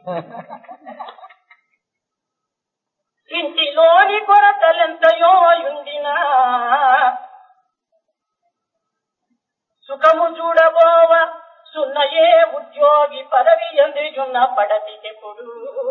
ఇంటిలోని కొరతలెంతయో యుండినా సుఖము చూడబోవ సున్నయే ఉద్యోగి పదవి ఎందున్న పడతికెప్పుడు.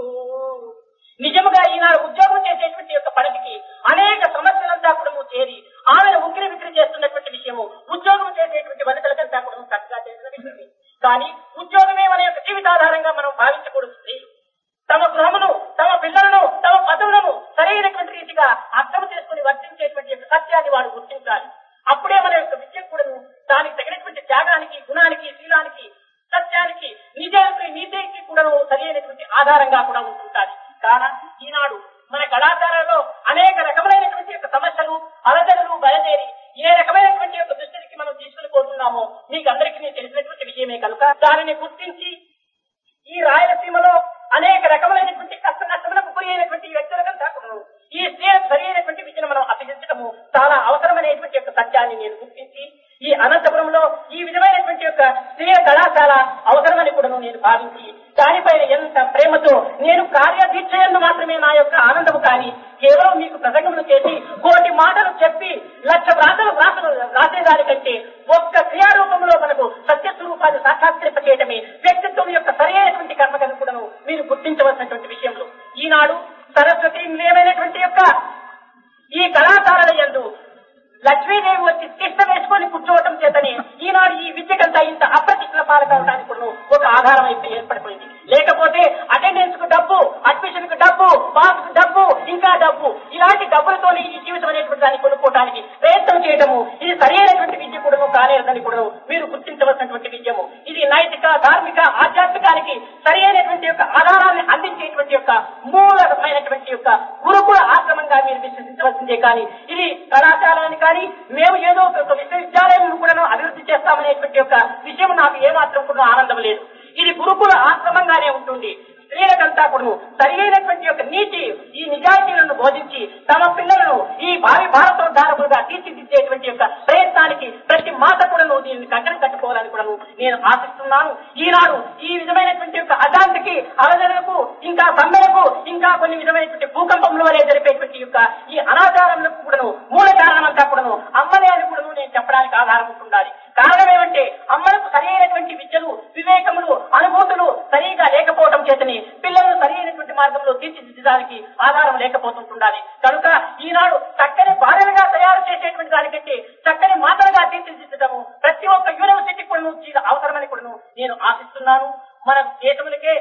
నిజముగా ఈనాడు ఉద్యోగం చేసేటువంటి యొక్క పడతికి అనేక సమస్యలంతా కూడా చేరి ఆమెను ఉక్కిరి బిక్కిరి చేస్తున్నటువంటి విషయము ఉద్యోగం చేసేటువంటి వనితలకంతా కూడా చక్కగా చేసిన విషయమే. కానీ ఉద్యోగమే మన యొక్క జీవితాధారంగా మనం భావించకూడదు. స్త్రీలు తమ గృహమును, తమ పిల్లలను, తమ పదవులను సరైనటువంటి రీతిగా అర్థం చేసుకుని వర్తించేటువంటి యొక్క సత్యాన్ని వాడు గుర్తించాలి. అప్పుడే మన యొక్క విద్య కూడా దానికి తగినటువంటి త్యాగానికి, గుణానికి, శీలానికి, సత్యానికి, నీతికి కూడా సరైనటువంటి ఆధారంగా కూడా ఉంటుంటారు. కాన ఈనాడు మన కళాశాలలో అనేక రకములైనటువంటి యొక్క సమస్యలు, అలజడులు బయలుదేరి ఏ రకమైనటువంటి యొక్క దృష్టికి మనం తీసుకుని పోతున్నామో మీకు అందరికీ తెలిసినటువంటి విషయమే కనుక దానిని గుర్తించి ఈ రాయలసీమలో అనేక రకములైనటువంటి కష్ట నష్టములకు గురి అయినటువంటి వ్యక్తులకంతా ఈ స్త్రీలకు సరైనటువంటి విద్యను మనం అభ్యసించడము చాలా అవసరమైనటువంటి యొక్క సత్యాన్ని నేను గుర్తించి ఈ అనంతపురంలో ఈ విధమైనటువంటి యొక్క స్త్రీల కళాశాల అవసరమని కూడా నేను భావించి దానిపైన ఎంత ప్రేమతో నేను కార్యదీక్షయందు మాత్రమే నా యొక్క ఆనందము కానీ కేవలం మీకు ప్రసంగములు చేసి కోటి మాటలు చెప్పి లక్ష వ్రాతలు రాసేదానికంటే ఒక్క క్రియారూపంలో మనకు సత్యస్వరూపాన్ని సాక్షాత్కరింపచేయటమే వ్యక్తిత్వం యొక్క సరైనటువంటి కర్మకను కూడా మీరు గుర్తించవలసినటువంటి విషయంలో ఈనాడు సరస్వతి నిలయమైనటువంటి యొక్క ఈ కళాశాలల యందు లక్ష్మీదేవి వచ్చి తిష్ట వేసుకొని కూర్చోవటం చేతనే ఈనాడు ఈ విద్యకంతా ఇంత అప్రతిష్ఠల పాల్గొనడానికి కూడా ఒక ఆధారం అయితే ఏర్పడిపోయింది. లేకపోతే అటెండెన్స్ కు డబ్బు, అడ్మిషన్ కు డబ్బు, పాస్ కు డబ్బు, ఇంకా డబ్బు, ఇలాంటి డబ్బులతోనే ఈ జీవితం అనేటువంటి దాన్ని కొనుక్కోవడానికి ప్రయత్నం చేయడము ఇది సరైనటువంటి విద్య కూడా కానేదని కూడా మీరు గుర్తించవలసినటువంటి విద్యము. ఇది నైతిక, ధార్మిక, ఆధ్యాత్మికానికి సరైనటువంటి యొక్క ఆధారాన్ని అందించేటువంటి యొక్క మూలమైనటువంటి యొక్క గురుకుల ఆశ్రమంగా మీరు విశ్వసించవలసిందే. కానీ ఇది కళాశాలని కానీ మేము ఏదో ఒక విశ్వవిద్యాలయం కూడా అభివృద్ధి చేస్తామనేటువంటి యొక్క విషయం నాకు ఏమాత్రం కూడా ఆనందం లేదు. ఇది గురుకుల ఆశ్రమంగానే ఉంటుంది. స్త్రీలకంతా కూడా సరైనటువంటి యొక్క నీతి, ఈ నిజాయితీలను బోధించి తమ పిల్లలను ఈ భావి భారతోద్ధారకులుగా తీర్చిదిద్దేటువంటి యొక్క ప్రయత్నానికి ప్రతి మాత కూడా దీన్ని కంకణం కట్టుకోవాలని కూడా నేను ఆశిస్తున్నాను. ఈనాడు ఈ విధమైనటువంటి యొక్క అశాంతికి, అలజడులకు, ఇంకా సమ్మెలకు, ఇంకా కొన్ని విధమైనటువంటి భూకంపముల వలె జరిపేటువంటి యొక్క ఈ అనాచారములకు కూడా మూల కారణమంతా కూడా అమ్మలే అని కూడా నేను చెప్పడానికి ఆధారం ఉంటుండాలి. కారణం ఏమంటే అమ్మలకు సరైనటువంటి విద్యలు, వివేకములు, అనుభూతులు సరిగా లేకపోవడం చేతని పిల్లలను సరైనటువంటి మార్గంలో తీర్చిదిద్దడానికి ఆధారం లేకపోతుండాలి. కనుక ఈనాడు చక్కని భార్యలుగా తయారు చేసేటువంటి దానికంటే చక్కని మాటలుగా తీర్చిదిద్దడము ప్రతి ఒక్క యూనివర్సిటీ కూడా అవసరమని కూడా నేను ఆశిస్తున్నాను. మన దేశములకే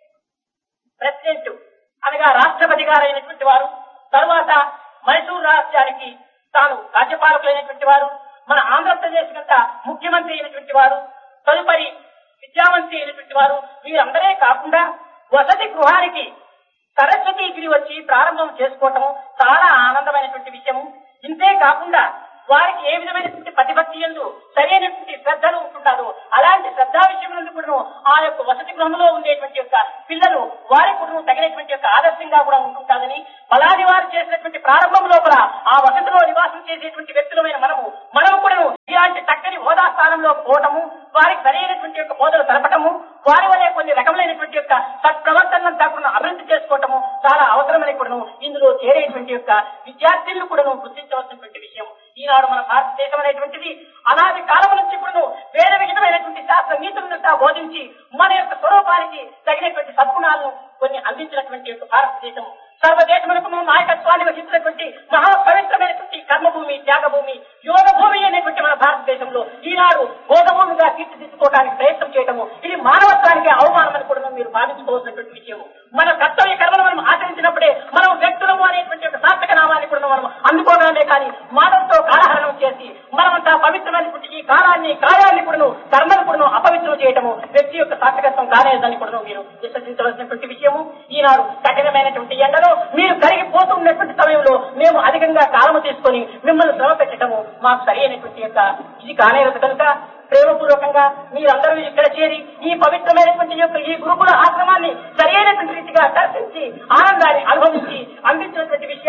ప్రెసిడెంట్ అనగా రాష్ట్రపతి గారైనటువంటి వారు, తరువాత మైసూరు రాష్ట్రానికి తాను రాజ్యపాలకులైనటువంటి వారు, మన ఆంధ్రప్రదేశ్ కంతా ముఖ్యమంత్రి అయినటువంటి వారు, తదుపరి విద్యామంత్రి అయినటువంటి వారు, వీరందరే కాకుండా వసతి గృహానికి సరస్వతీగిరి వచ్చి ప్రారంభం చేసుకోవటం చాలా ఆనందమైనటువంటి విషయము. ఇంతే కాకుండా వారికి ఏ విధమైనటువంటి ప్రతిభక్తి యందు సరైనటువంటి శ్రద్ధలు ఉంటున్నారో అలాంటి శ్రద్ధా విషయంలో కూడా ఆ యొక్క వసతి గృహంలో ఉండేటువంటి యొక్క పిల్లలు వారికి కూడా తగినటువంటి యొక్క ఆదర్శంగా కూడా ఉంటుంటారని, ఫలాని వారు చేసినటువంటి ప్రారంభం లోపల ఆ వసతిలో నివాసం చేసేటువంటి వ్యక్తులమైన మనము కూడా ఇలాంటి చక్కని హోదా స్థానంలో పోవటము, వారికి సరైనటువంటి యొక్క బోధలు తెలపటము, వారి వల్ల కొన్ని రకములైనటువంటి యొక్క సత్ప్రవర్తనంతా కూడా అభివృద్ధి చేసుకోవటము చాలా అవసరమని కూడా ఇందులో చేరేటువంటి యొక్క విద్యార్థులను కూడా గుర్తించవలసినటువంటి విషయం. ఈనాడు మన భారతదేశం అనేటువంటిది అనాది కాలం నుంచి కూడా వేద విహితమైనటువంటి శాస్త్ర నీతులంతా బోధించి మన యొక్క స్వరూపానికి తగినటువంటి సద్గుణాలను కొన్ని అందించినటువంటి యొక్క భారతదేశం సర్వదేశములకు నాయకత్వాన్ని వహించినటువంటి మహా పవిత్రమైనటువంటి కర్మభూమి, త్యాగభూమి, యోగ భూమి అనేటువంటి మన భారతదేశంలో ఈనాడు బోధభూమిగా తీర్చిదిద్దుకోవడానికి ప్రయత్నం చేయటము ఇది మానవత్వానికి అవమానం అని కూడా మీరు భావించుకోవాల్సినటువంటి విషయము. మన కర్తవ్య కర్మను మనం ఆచరించినప్పుడే మనం వ్యక్తులము అనేటువంటి ఒక సార్థక నామాన్ని కూడా మనం అందుకోవడమే కానీ మానవుతో కాలహరణం చేసి మనమంతా పవిత్రమైనటువంటి ఈ కార్యాన్ని కూడా కర్మను కూడా అపవిత్రం చేయటము వ్యక్తి యొక్క సార్థకత్వం కాలేదని కూడా మీరు విశ్వసించవలసినటువంటి విషయము. ఈనాడు కఠినమైనటువంటి ఎండలో మీరు కరిగిపోతున్నటువంటి సమయంలో మేము అధికంగా కాలము తీసుకొని మిమ్మల్ని శ్రమ పెట్టడము మాకు సరైనటువంటి యొక్క ఇది కానేరదు. కనుక ప్రేమపూర్వకంగా మీరందరూ ఇక్కడ చేరి ఈ పవిత్రమైనటువంటి యొక్క ఈ గురుకుల ఆశ్రమాన్ని సరైనటువంటి రీతిగా దర్శించి ఆనందాన్ని అనుభవించి అందించినటువంటి విషయాన్ని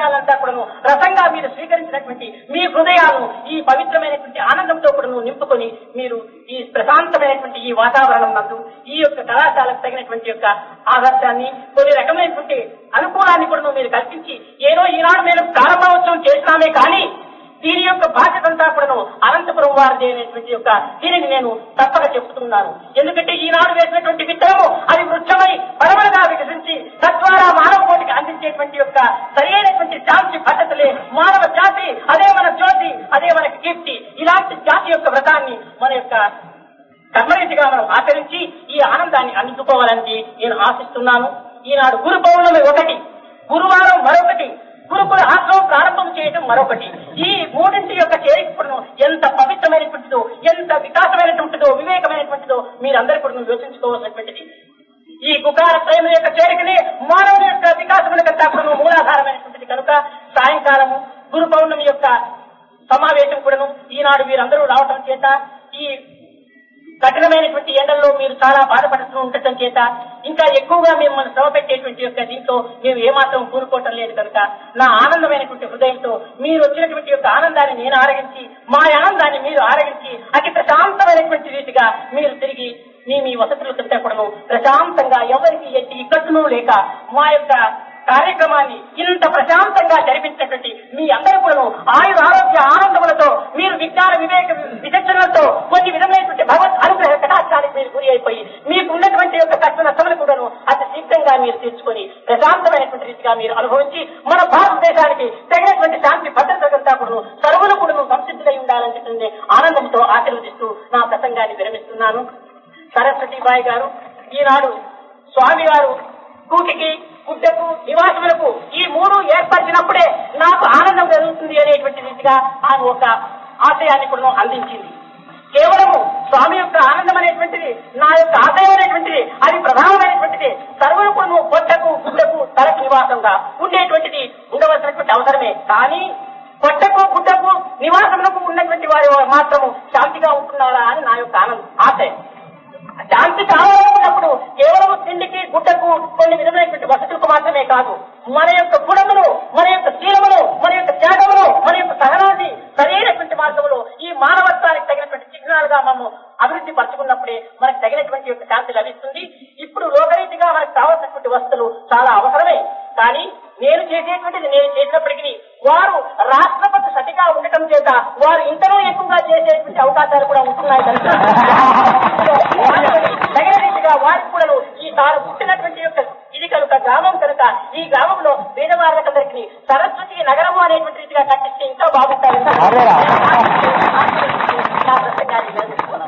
విషయాలంతా కూడాను రసంగా మీరు స్వీకరించినటువంటి మీ హృదయాలను ఈ పవిత్రమైనటువంటి ఆనందంతో కూడాను నింపుకొని మీరు ఈ ప్రశాంతమైనటువంటి ఈ వాతావరణం నందు ఈ యొక్క కళాశాలకు తగినటువంటి యొక్క ఆదర్శాన్ని కొన్ని రకమైనటువంటి అనుకూలాన్ని కూడా మీరు కల్పించి ఏదో ఈనాడు మేము ప్రారంభోత్సవం చేసినామే కానీ దీని యొక్క బాధ్యత అంతా కూడాను అనంతపురం వారిది అనేటువంటి యొక్క దీనిని నేను తప్పక చెప్తున్నాను. ఎందుకంటే ఈనాడు వేసినటువంటి విత్తనము అది వృక్షమై పరమలుగా వికసించి తద్వారా మానవ కోటికి అందించేటువంటి యొక్క సరైనటువంటి శాంతి పద్ధతులే మానవ జాతి, అదే మన జ్యోతి, అదే మనకి కీర్తి. ఇలాంటి జాతి యొక్క వ్రతాన్ని మన యొక్క కర్మరీతిగా మనం ఆచరించి ఈ ఆనందాన్ని అందుకోవాలని నేను ఆశిస్తున్నాను. ఈనాడు గురు పౌర్ణమి ఒకటి, గురువారం మరొకటి, గురుకుల ఆశ్రమం ప్రారంభం చేయడం మరొకటి. ఈ మూడింటి యొక్క చేరికను ఎంత పవిత్రమైనటువంటిదో, ఎంత వికాసమైనటువంటిదో, వివేకమైనటువంటిదో మీరందరూ కూడా యోచించుకోవాల్సినటువంటిది. ఈ కుకార ప్రేమ యొక్క చేరికనే మానవుని యొక్క వికాసములకంతా కూడా మూలాధారమైనటువంటిది కనుక సాయంకాలము గురు పౌర్ణమి యొక్క సమావేశం కూడాను ఈనాడు మీరందరూ రావటం చేత ఈ కఠినమైనటువంటి ఎండల్లో మీరు చాలా బాధపడుతూ ఉండటం చేత ఇంకా ఎక్కువగా మిమ్మల్ని శ్రమ పెట్టేటువంటి యొక్క దీంట్లో మేము ఏమాత్రం కూరుకోవటం లేదు కనుక నా ఆనందమైనటువంటి హృదయంతో మీరు వచ్చినటువంటి యొక్క ఆనందాన్ని నేను ఆరగించి మా ఆనందాన్ని మీరు ఆరగించి అతి ప్రశాంతమైనటువంటి రీతిగా మీరు తిరిగి మీ వసతులకంటే కూడా ప్రశాంతంగా ఎవరికి ఎట్టి ఇక్కట్టును లేక మా యొక్క కార్యక్రమాన్ని ఇంత ప్రశాంతంగా జరిపించినటువంటి మీ అందరూ కూడా ఆయుర ఆరోగ్య ఆనందములతో మీరు విజ్ఞాన వివేక విచక్షణలతో కొన్ని విధమైనటువంటి భగవత్ అనుగ్రహ కటాక్షానికి మీరు గురి అయిపోయి మీకు ఉన్నటువంటి యొక్క కష్ట నష్టములు కూడాను అతి శీఘ్రంగా మీరు తీర్చుకొని ప్రశాంతమైనటువంటి రీతిగా మీరు అనుభవించి మన భారతదేశానికి తగినటువంటి శాంతి భద్రతలంతా కూడా సర్వులు కూడా సంసిద్ధులై ఉండాలని చెప్పి ఆనందంతో ఆశీర్వదిస్తూ నా ప్రసంగాన్ని విరమిస్తున్నాను. సరస్వతీబాయి గారు ఈనాడు స్వామి గారు కూటికి గుడ్డకు నివాసములకు ఈ మూడు ఏర్పరిచినప్పుడే నాకు ఆనందం కలుగుతుంది అనేటువంటి రీతిగా ఆమె ఒక ఆశయాన్ని కూడా అందించింది. కేవలము స్వామి యొక్క ఆనందం అనేటువంటిది నా యొక్క ఆశయం అనేటువంటిది అది ప్రధానమైనటువంటిది. సర్వులు కూడా పొట్టకు గుడ్డకు తలకు నివాసంగా ఉండేటువంటిది ఉండవలసినటువంటి అవసరమే. కానీ పొట్టకు గుడ్డకు నివాసములకు ఉన్నటువంటి వారి మాత్రము శాంతిగా ఉంటున్నారా అని నా యొక్క ఆశయం. శాంతి కావాలనుకున్నప్పుడు కేవలం తిండికి గుడ్డకు కొన్ని విధమైనటువంటి వసతులకు మాత్రమే కాదు, మన యొక్క గుణమును, మన యొక్క శీలమును, మన యొక్క త్యాగమును, మన యొక్క సహనాన్ని సరైనటువంటి మార్గంలో ఈ మానవత్వానికి తగినటువంటి చిహ్నాలుగా మనము అభివృద్ధి పరచుకున్నప్పుడే మనకు తగినటువంటి యొక్క శాంతి లభిస్తుంది. ఇప్పుడు లోకరీతిగా మనకు కావాల్సినటువంటి వస్తువులు చాలా అవసరమే. కానీ నేను చేసేటువంటిది నేను చేసినప్పటికీ వారు రాష్ట్రపతి సతిగా ఉండటం చేత వారు ఇంతలో ఎక్కువగా చేసేటువంటి అవకాశాలు కూడా ఉంటున్నాయి కనుక తగిన రీతిగా వారికి కూడా ఈ తాను పుట్టినటువంటి యొక్క ఇది కనుక గ్రామం కనుక ఈ గ్రామంలో పేదవాళ్ళకందరికీ సరస్వతి నగరము అనేటువంటి రీతిగా కట్టిస్తే ఇంకా బాగుంటారు. నా ప్రసంగాన్ని నిర్వహిస్తున్నాను.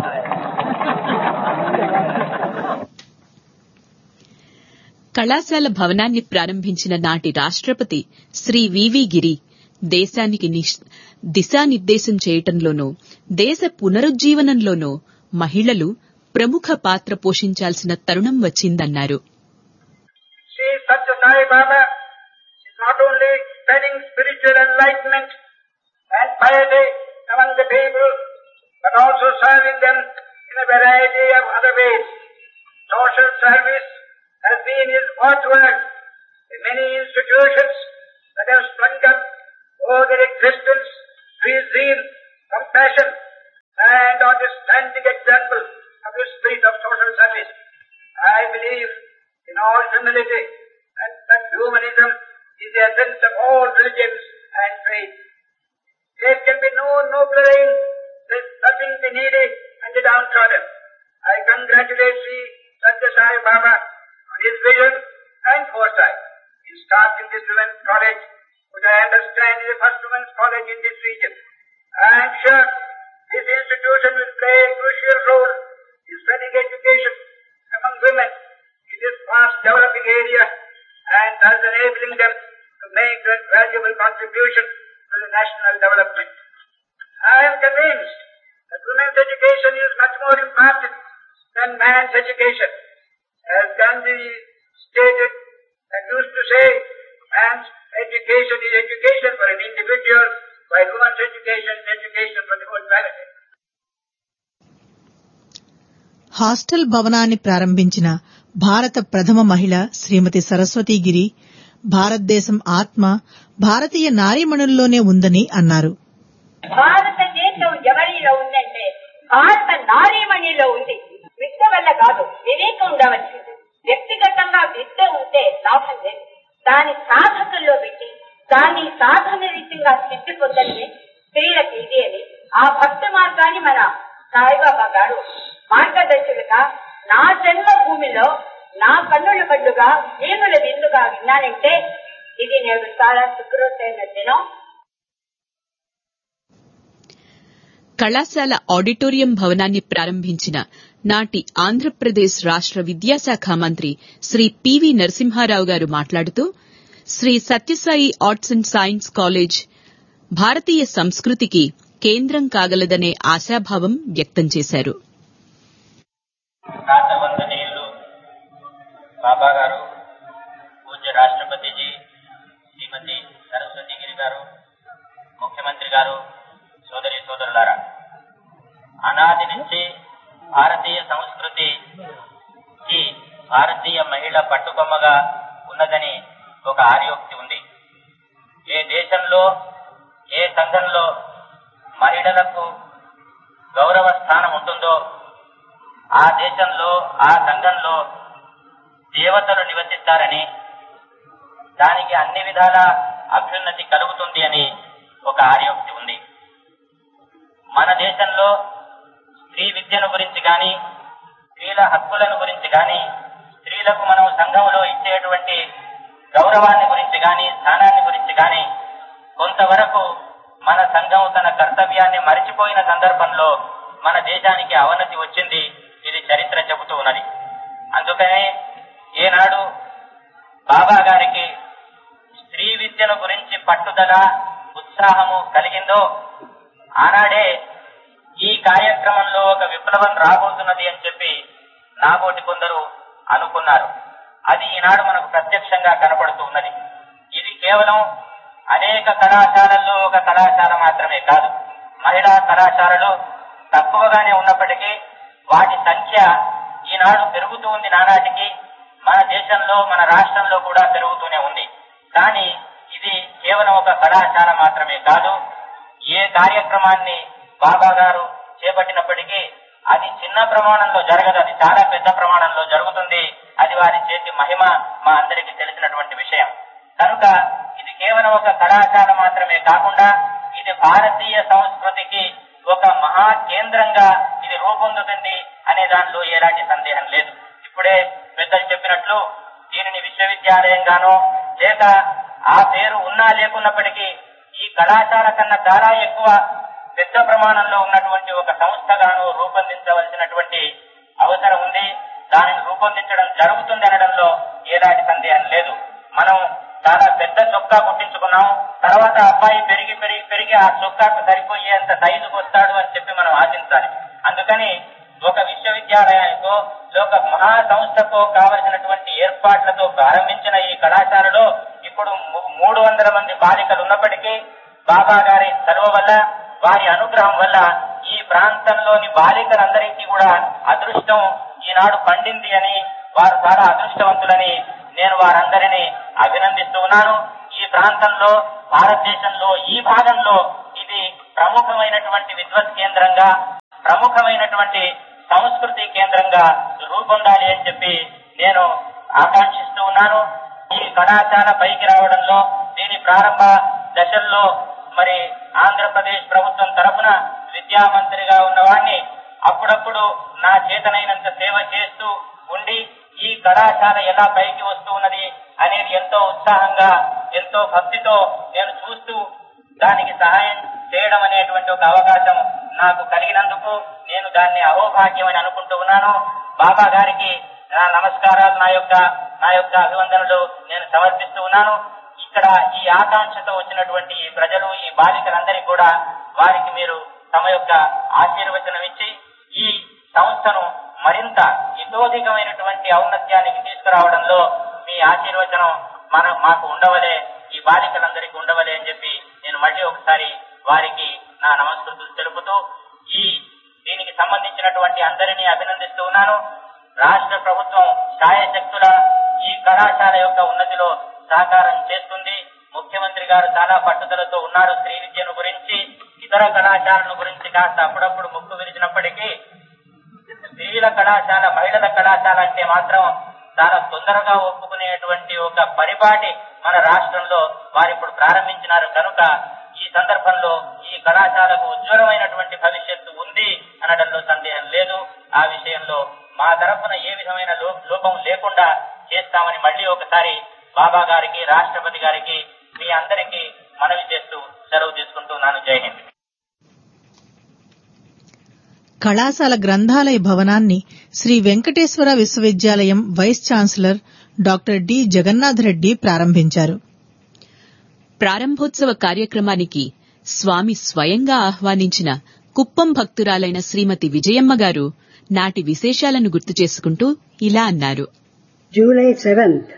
కళాశాల భవనాన్ని ప్రారంభించిన నాటి రాష్ట్రపతి శ్రీ వివి గిరి దేశానికి దిశానిర్దేశం చేయటంలోనూ దేశ పునరుజ్జీవనంలోనూ మహిళలు ప్రముఖ పాత్ర పోషించాల్సిన తరుణం వచ్చిందన్నారు. She is such a Sai Baba. She is not only spreading spiritual enlightenment and piety among the people, but also serving them in a variety of other ways. Social service has been his watchword in many institutions that have sprung up over their existence to his zeal, compassion, and on the standing example of the spirit of social service. I believe in all humility and that humanism is the essence of all religions and faiths. There can be no nobler aim than helping the needy and the downtrodden. I congratulate Sri Satya Sai Baba on his vision and foresight in starting this women's college, which I understand is the first women's college in this region. I am sure this institution will play a crucial role in spreading education among women in this fast developing area and thus enabling them to make a valuable contribution to the national development. I am convinced that women's education is much more important than man's education. As Gandhi stated and used to say, man's education is education for an individual, while woman's education is education for the whole planet. Hostel భవనాన్ని ప్రారంభించిన భారత ప్రథమ మహిళ శ్రీమతి సరస్వతీగిరి భారతదేశం ఆత్మ భారతీయ నారీమణుల్లోనే ఉందని అన్నారు. భారతదేశం ఎవరిలో ఉందంటే భారత నారీమణిలో ఉంది. విద్య వల్ల కాదు, వివేకం ఉండవలసింది. వ్యక్తిగతంగా విద్య ఉంటే లాభం లేదు. దాని సాధకుల్లో పెట్టి దాన్ని సాధన రీతిగా సిద్ధి పొందడమే స్త్రీలకు ఇది అని ఆ భక్తి మార్గాన్ని మన సాయిబాబా గారు మార్గదర్శకులుగా నా జన్మభూమిలో నా కన్నుల బడ్డుగా జీవుల విందుగా విన్నానంటే ఇది నేను చాలా సుఖృతైన దినం. కళాశాల ఆడిటోరియం భవనాన్ని ప్రారంభించిన నాటి ఆంధ్రప్రదేశ్ రాష్ట్ర విద్యాశాఖ మంత్రి శ్రీ పివి నరసింహారావు గారు మాట్లాడుతూ Shri Sathya Sai arts and science college భారతీయ సంస్కృతికి కేంద్రం కాగలదనే ఆశాభావం వ్యక్తం చేశారు. బాబా గారు, పూజ్య రాష్ట్రపతిజీ శ్రీమతి సరస్వతి గిరి గారు, ముఖ్యమంత్రి గారు, సోదరి సోదరులారా, అనాది నుంచి భారతీయ సంస్కృతికి భారతీయ మహిళ పట్టుకొమ్మగా ఉన్నదని ఒక ఆర్యోక్తి ఉంది. ఏ దేశంలో ఏ సంఘంలో మహిళలకు గౌరవ స్థానం ఉంటుందో ఆ దేశంలో ఆ సంఘంలో దేవతలు నివసిస్తారని, దానికి అన్ని విధాల అభ్యున్నతి కలుగుతుంది అని ఒక ఆర్యోక్తి ఉంది. మన దేశంలో స్త్రీ విద్యను గురించి గాని, స్త్రీల హక్కులను గురించి గాని, స్త్రీలకు మనం సంఘంలో ఇచ్చేటువంటి గౌరవాన్ని గురించి గాని, స్థానాన్ని గురించి గాని కొంతవరకు మన సంఘం తన కర్తవ్యాన్ని మరిచిపోయిన సందర్భంలో మన దేశానికి అవనతి వచ్చింది. ఇది చరిత్ర చెబుతూ ఉన్నది. అందుకనే ఏనాడు బాబా గారికి స్త్రీ విద్యను గురించి పట్టుదల, ఉత్సాహము కలిగిందో ఆనాడే ఈ కార్యక్రమంలో ఒక విప్లవం రాబోతున్నది అని చెప్పి నాబోటి కొందరు అనుకున్నారు. అది ఈనాడు మనకు ప్రత్యక్షంగా కనపడుతూ ఉన్నది. ఇది కేవలం అనేక కళాశాలల్లో ఒక కళాశాల మాత్రమే కాదు. మహిళా కళాశాలలు తక్కువగానే ఉన్నప్పటికీ వాటి సంఖ్య ఈనాడు పెరుగుతూ ఉంది. నానాటికి మన దేశంలో, మన రాష్ట్రంలో కూడా పెరుగుతూనే ఉంది. కానీ ఇది కేవలం ఒక కళాశాల మాత్రమే కాదు. ఏ కార్యక్రమాన్ని బాబా గారు చేపట్టినప్పటికీ అది చిన్న ప్రమాణంలో జరగదు, అది చాలా పెద్ద ప్రమాణంలో జరుగుతుంది. అది వారి చేతి మహిమ మా అందరికీ తెలిసినటువంటి విషయం. కనుక ఇది కేవలం ఒక కళాశాల మాత్రమే కాకుండా ఇది భారతీయ సంస్కృతికి ఒక మహా కేంద్రంగా ఇది రూపొందుతుంది అనే దానిలో ఎలాంటి సందేహం లేదు. ఇప్పుడే పెద్దలు చెప్పినట్లు దీనిని విశ్వవిద్యాలయంగానో లేక ఆ పేరు ఉన్నా లేకున్నప్పటికీ ఈ కళాశాల కన్నా చాలా ఎక్కువ పెద్ద ప్రమాణంలో ఉన్నటువంటి ఒక సంస్థగాను రూపొందించవలసినటువంటి అవసరం ఉంది. దానిని రూపొందించడం జరుగుతుంది అనడంలో ఎలాంటి సందేహం లేదు. మనం చాలా పెద్ద చొక్కా కుట్టించుకున్నాం, తర్వాత అబ్బాయి పెరిగి ఆ చొక్కాకు సరిపోయేంత సైజుకు వస్తాడు అని చెప్పి మనం ఆశించాలి. అందుకని ఒక విశ్వవిద్యాలయానికో ఒక మహా సంస్థకో కావలసినటువంటి ఏర్పాట్లతో ప్రారంభించిన ఈ కళాశాలలో ఇప్పుడు 300 మంది బాలికలు ఉన్నప్పటికీ బాబా గారి చలువ వల్ల, వారి అనుగ్రహం వల్ల ఈ ప్రాంతంలోని బాలికలందరికీ కూడా అదృష్టం ఈనాడు పండింది అని, వారు చాలా అదృష్టవంతులని నేను వారందరినీ అభినందిస్తూ ఉన్నాను. ఈ ప్రాంతంలో, భారతదేశంలో ఈ భాగంలో ఇది ప్రముఖమైనటువంటి విద్వత్ కేంద్రంగా, ప్రముఖమైనటువంటి సంస్కృతి కేంద్రంగా రూపొందాలి అని చెప్పి నేను ఆకాంక్షిస్తూ ఉన్నాను. ఈ కళాశాల పైకి రావడంలో, దీని ప్రారంభ దశల్లో మరి ఆంధ్రప్రదేశ్ ప్రభుత్వం తరఫున విద్యామంత్రిగా ఉన్నవాడిని అప్పుడప్పుడు నా చేతనైనంత సేవ చేస్తూ ఉండి ఈ కళాశాల ఎలా పైకి వస్తూ ఉన్నది అనేది ఎంతో ఉత్సాహంగా, ఎంతో భక్తితో నేను చూస్తూ దానికి సహాయం చేయడం అనేటువంటి ఒక అవకాశం నాకు కలిగినందుకు నేను దాన్ని అహోభాగ్యం అని అనుకుంటూ ఉన్నాను. బాబా గారికి నా నమస్కారాలు, నా యొక్క అభివందనలు నేను సమర్పిస్తూ ఉన్నాను. ఇక్కడ ఈ ఆకాంక్షతో వచ్చినటువంటి ఈ ప్రజలు, ఈ బాలికలందరికీ కూడా వారికి మీరు తమ యొక్క ఆశీర్వచనం ఇచ్చి ఈ సంస్థను మరింత ఇతోధికమైనటువంటి ఔన్నత్యానికి తీసుకురావడంలో మీ ఆశీర్వచనం మాకు ఉండవలే, ఈ బాలికలందరికీ ఉండవలే అని చెప్పి నేను మళ్ళీ ఒకసారి వారికి నా నమస్కృతులు తెలుపుతూ దీనికి సంబంధించినటువంటి అందరినీ అభినందిస్తూ ఉన్నాను. రాష్ట్ర ప్రభుత్వం శాయశక్తుల ఈ కళాశాల యొక్క ఉన్నతిలో సహకారం చేస్తుంది. ముఖ్యమంత్రి గారు చాలా పట్టుదలతో ఉన్నారు స్త్రీ విద్యను గురించి, ఇతర కళాశాలను గురించి కాస్త అప్పుడప్పుడు ముక్కు విరిచినప్పటికీ స్త్రీల కళాశాల, మహిళల కళాశాల అంటే మాత్రం చాలా తొందరగా ఒప్పుకునేటువంటి ఒక పరిపాటి మన రాష్ట్రంలో వారు ఇప్పుడు ప్రారంభించినారు. కనుక ఈ సందర్భంలో ఈ కళాశాలకు ఉజ్వలమైనటువంటి భవిష్యత్తు ఉంది అనడంలో సందేహం లేదు. ఆ విషయంలో మా తరఫున ఏ విధమైన లోపం లేకుండా చేస్తామని మళ్లీ ఒకసారి బాబా గారికి, రాష్ట్రపతి గారికి, మీ అందరికీ మనవి చేస్తూ సెలవు తీసుకుంటున్నాను. జై హింద్. కళాశాల గ్రంథాలయ భవనాన్ని శ్రీ వెంకటేశ్వర విశ్వవిద్యాలయం vice chancellor doctor D Jagannadh Reddy ప్రారంభించారు. ప్రారంభోత్సవ కార్యక్రమానికి స్వామి స్వయంగా ఆహ్వానించిన కుప్పం భక్తురాలైన శ్రీమతి విజయమ్మ గారు నాటి విశేషాలను గుర్తు చేసుకుంటూ ఇలా అన్నారు. జూలై 7th,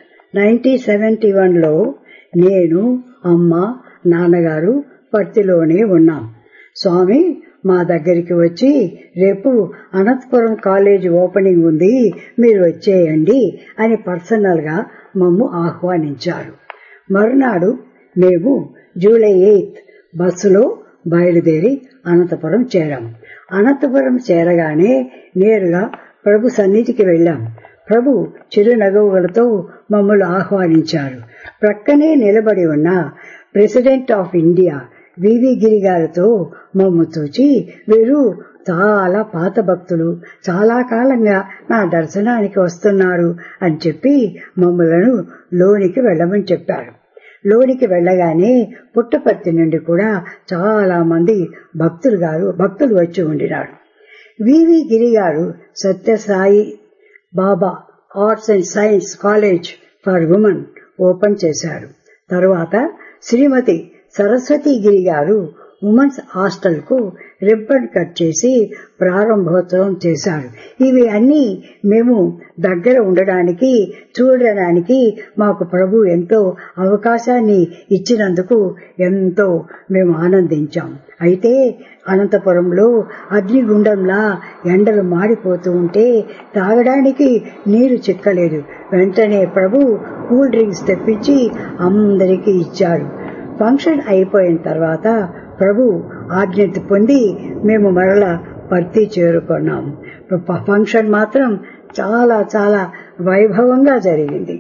1971లో నేను, అమ్మ, నాన్నగారు పర్తిలోనే ఉన్నాం. స్వామి మా దగ్గరికి వచ్చి, రేపు అనంతపురం కాలేజ్ ఓపెనింగ్ ఉంది, మీరు వచ్చేయండి అని పర్సనల్ గా మమ్ము ఆహ్వానించారు. మరునాడు మేము జూలై 8th బస్సులో బయలుదేరి అనంతపురం చేరాం. అనంతపురం చేరగానే నేరుగా ప్రభు సన్నిధికి వెళ్లాం. ప్రభు చిరునగవులతో మమ్మల్ని ఆహ్వానించారు. ప్రక్కనే నిలబడి ఉన్న ప్రెసిడెంట్ ఆఫ్ ఇండియా వివి గిరి గారితో మమ్ము చూచి, వీరు చాలా పాత భక్తులు, చాలా కాలంగా నా దర్శనానికి వస్తున్నారు అని చెప్పి మమ్మలను లోనికి వెళ్లమని చెప్పారు. లోనికి వెళ్లగానే పుట్టపర్తి నుండి కూడా చాలా మంది భక్తులు వచ్చి ఉండినారు. వివి గిరి గారు సత్యసాయి బాబా arts and science college for women open చేశారు. తరువాత శ్రీమతి సరస్వతి గిరి గారు ఉమెన్స్ హాస్టల్ కు రిబ్బన్ కట్ చేసి ప్రారంభోత్సవం చేశారు. ఇవి అన్ని మేము దగ్గర ఉండడానికి, చూడడానికి మాకు ప్రభు ఎంతో అవకాశాన్ని ఇచ్చినందుకు ఎంతో మేము ఆనందించాం. అయితే అనంతపురంలో అగ్నిగుండంలా ఎండలు మాడిపోతూ ఉంటే తాగడానికి నీరు చిక్కలేదు. వెంటనే ప్రభు కూల్ డ్రింక్స్ తెప్పించి అందరికీ ఇచ్చారు. ఫంక్షన్ అయిపోయిన తర్వాత ప్రభు ఆజ్ఞ పొంది మేము మరలా పర్తి చేరుకున్నాము. ఫంక్షన్ మాత్రం చాలా చాలా వైభవంగా జరిగింది.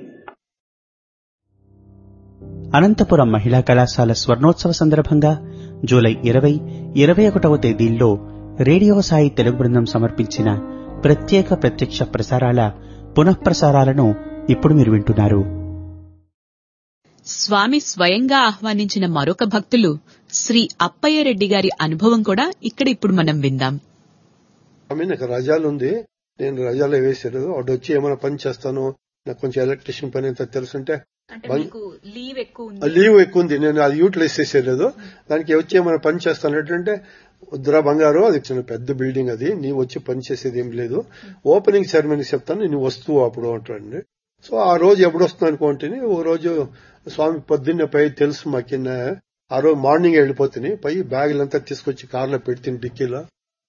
అనంతపురం మహిళా కళాశాల స్వర్ణోత్సవ సందర్భంగా జూలై 20, 21వ తేదీల్లో రేడియో సాయి తెలుగు బృందం సమర్పించిన ప్రత్యక్ష ప్రసారాల పునఃప్రసారాలను ఇప్పుడు మీరు వింటున్నారు. స్వామి స్వయంగా ఆహ్వానించిన మరొక భక్తులు శ్రీ అప్పయ్య రెడ్డి గారి అనుభవం కూడా ఇక్కడ ఇప్పుడు మనం విందాం. నాకు రజాలు ఉంది, నేను రజాలో వేసారు. వాడు వచ్చి ఏమైనా పని చేస్తాను, నాకు కొంచెం ఎలక్ట్రిషియన్ పని ఎంత తెలుసుంటే లీవ్ ఎక్కువ ఉంది, నేను అది యూటిలైజ్ చేసేలేదు. దానికి వచ్చి ఏమైనా పని చేస్తాను అంటే, వద్దురా బంగారు, అది చిన్న పెద్ద బిల్డింగ్, అది నీవు వచ్చి పని చేసేది ఏం లేదు, ఓపెనింగ్ సెరమనీ చెప్తాను, నేను వస్తువు అప్పుడు అంటాడు. సో ఆ రోజు ఎప్పుడు వస్తున్నాను అనుకుంటే, ఓ రోజు స్వామి పొద్దున్నే పై తెలుసు మాకిన్న, ఆ రోజు మార్నింగ్ వెళ్ళిపోతుంది, పై బ్యాగులంతా తీసుకొచ్చి కార్లో పెడుతుంది డిక్కీలో,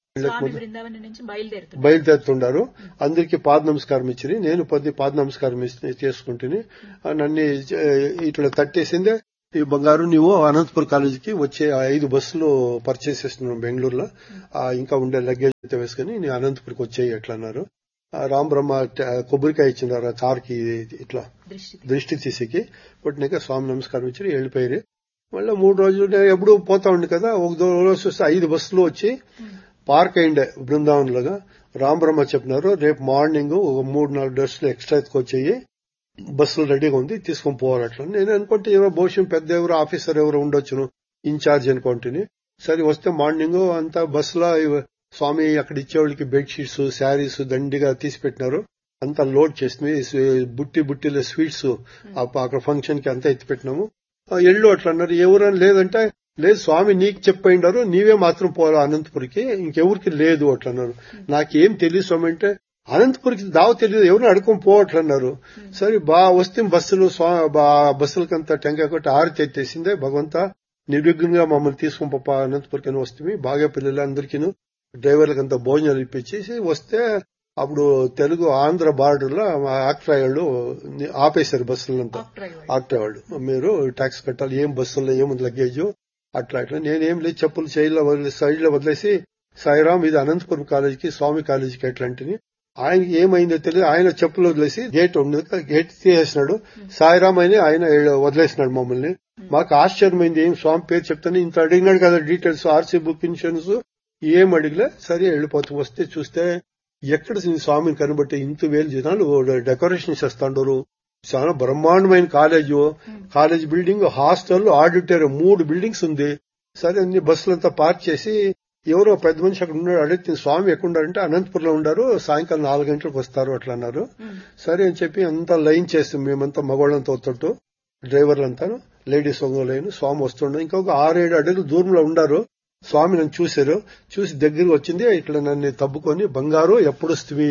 బయలుదేరుతుండారు. అందరికి పాద నమస్కారం ఇచ్చి నేను పాద నమస్కారం చేసుకుంటుని, నన్ను ఇట్లా తట్టేసిందే, ఈ బంగారు నువ్వు అనంతపురం కాలేజీకి వచ్చే 5 బస్సులు పర్చేస్ చేస్తున్నాను బెంగళూరులో, ఇంకా ఉండే లగేజ్ వేసుకుని నీ అనంతపురికి వచ్చేయి ఎట్లా అన్నారు. రామ్ బ్రహ్మ కొబ్బరికాయ ఇచ్చినారు కార్కి, ఇట్లా దృష్టి తీసేకి పుట్టినాక స్వామి నమస్కారం ఇచ్చి వెళ్ళిపోయారు. మళ్ళీ 3 రోజులు ఎప్పుడు పోతా ఉండి కదా, ఒక రోజు వస్తే 5 బస్సులు వచ్చి పార్క్ అయిండే బృందావన్ లాగా. రామ్ బ్రహ్మ చెప్పినారు, రేపు మార్నింగ్ ఒక 3-4 డ్రెస్సులు ఎక్స్ట్రా ఎత్తుకొచ్చేయి, బస్సులు రెడీగా ఉంది, తీసుకొని పోవాలి. అట్లా నేను అనుకుంటే ఎవరో భవిష్యం పెద్ద ఎవరో ఆఫీసర్ ఎవరో ఉండొచ్చును, ఇన్ఛార్జ్ అనుకుంటుని. సరే వస్తే మార్నింగ్ అంతా బస్సులో స్వామి అక్కడ ఇచ్చేవాళ్ళకి బెడ్షీట్స్, శారీస్ దండిగా తీసి పెట్టినారు, అంతా లోడ్ చేసింది. బుట్టిలో స్వీట్స్ అక్కడ ఫంక్షన్ కి అంతా ఎత్తి పెట్టినాము. ఎళ్ళు అట్లా అన్నారు. ఎవరని లేదంటే, లేదు స్వామి నీకు చెప్పినారు, నీవే మాత్రం పోరా అనంతపురికి, ఇంకెవరికి లేదు అట్లా అన్నారు. నాకేం తెలియదు స్వామి అంటే, అనంతపురికి దావ తెలియదు, ఎవరిని అడుకొని పోవట్లన్నారు. సరే వస్తే బస్సులకంతా టెంకాయ కొట్టి ఆరితి ఎత్తేసిందే. భగవంత నిర్విఘ్నంగా మమ్మల్ని తీసుకుని పాప అనంతపురికి వస్తే, బాగా పిల్లలు అందరికీ డ్రైవర్లకంతా భోజనాలు ఇప్పించేసి వస్తే అప్పుడు తెలుగు ఆంధ్ర బార్డర్ లో ఆక్ట్రాయ్ వాళ్ళు ఆపేశారు బస్సులంతా. ఆక్ట్రాయ్ వాళ్ళు మీరు ట్యాక్స్ కట్టాలి, ఏం బస్సుల్లో ఏముంది లగేజ్ అట్లా నేనేం లేదు చెప్పులు చైల్లో సైడ్ లో వదిలేసి సాయిరామ్ ఇది అనంతపురం కాలేజీకి స్వామి కాలేజీకి ఎట్లాంటిని ఆయనకి ఏమైందో తెలియదు. ఆయన చెప్పులు వదిలేసి గేట్ ఉండదు, గేట్ తీసేసినాడు. సాయిరామ్ అని ఆయన వదిలేసినాడు మమ్మల్ని. మాకు ఆశ్చర్యమైంది, ఏం స్వామి పేరు చెప్తాను ఇంత అడిగినాడు కదా డీటెయిల్స్, ఆర్సీ బుక్, ఇన్సూరెన్స్ ఏం అడిగలే. సరే వెళ్ళిపోతూ వస్తే చూస్తే ఎక్కడ స్వామిని కనబట్టి ఇంత వేలు జనాలు డెకరేషన్ చేస్తాండారు. చాలా బ్రహ్మాండమైన college building, hostel, auditorium 3 buildings ఉంది. సరే అన్ని బస్సులంతా పార్క్ చేసి ఎవరో పెద్ద మనిషి అక్కడ ఉన్నాడు. అడిగితే స్వామి ఎక్కడున్నారంటే అనంతపురంలో ఉన్నారు, సాయంకాలం 4 గంటలకు వస్తారు అట్లా అన్నారు. సరే అని చెప్పి అంతా లైన్ చేస్తాం మేమంతా మగవాళ్ళంతా వస్తుంటూ డ్రైవర్లంతా లేడీస్ ఒక లైన్. స్వామి వస్తుండే ఇంకొక 6-7 అడుగులు దూరంలో ఉన్నారు. స్వామి నన్ను చూశారు, చూసి దగ్గరకు వచ్చింది. ఇట్లా నన్ను తబ్బుకొని బంగారు ఎప్పుడు వస్తుంది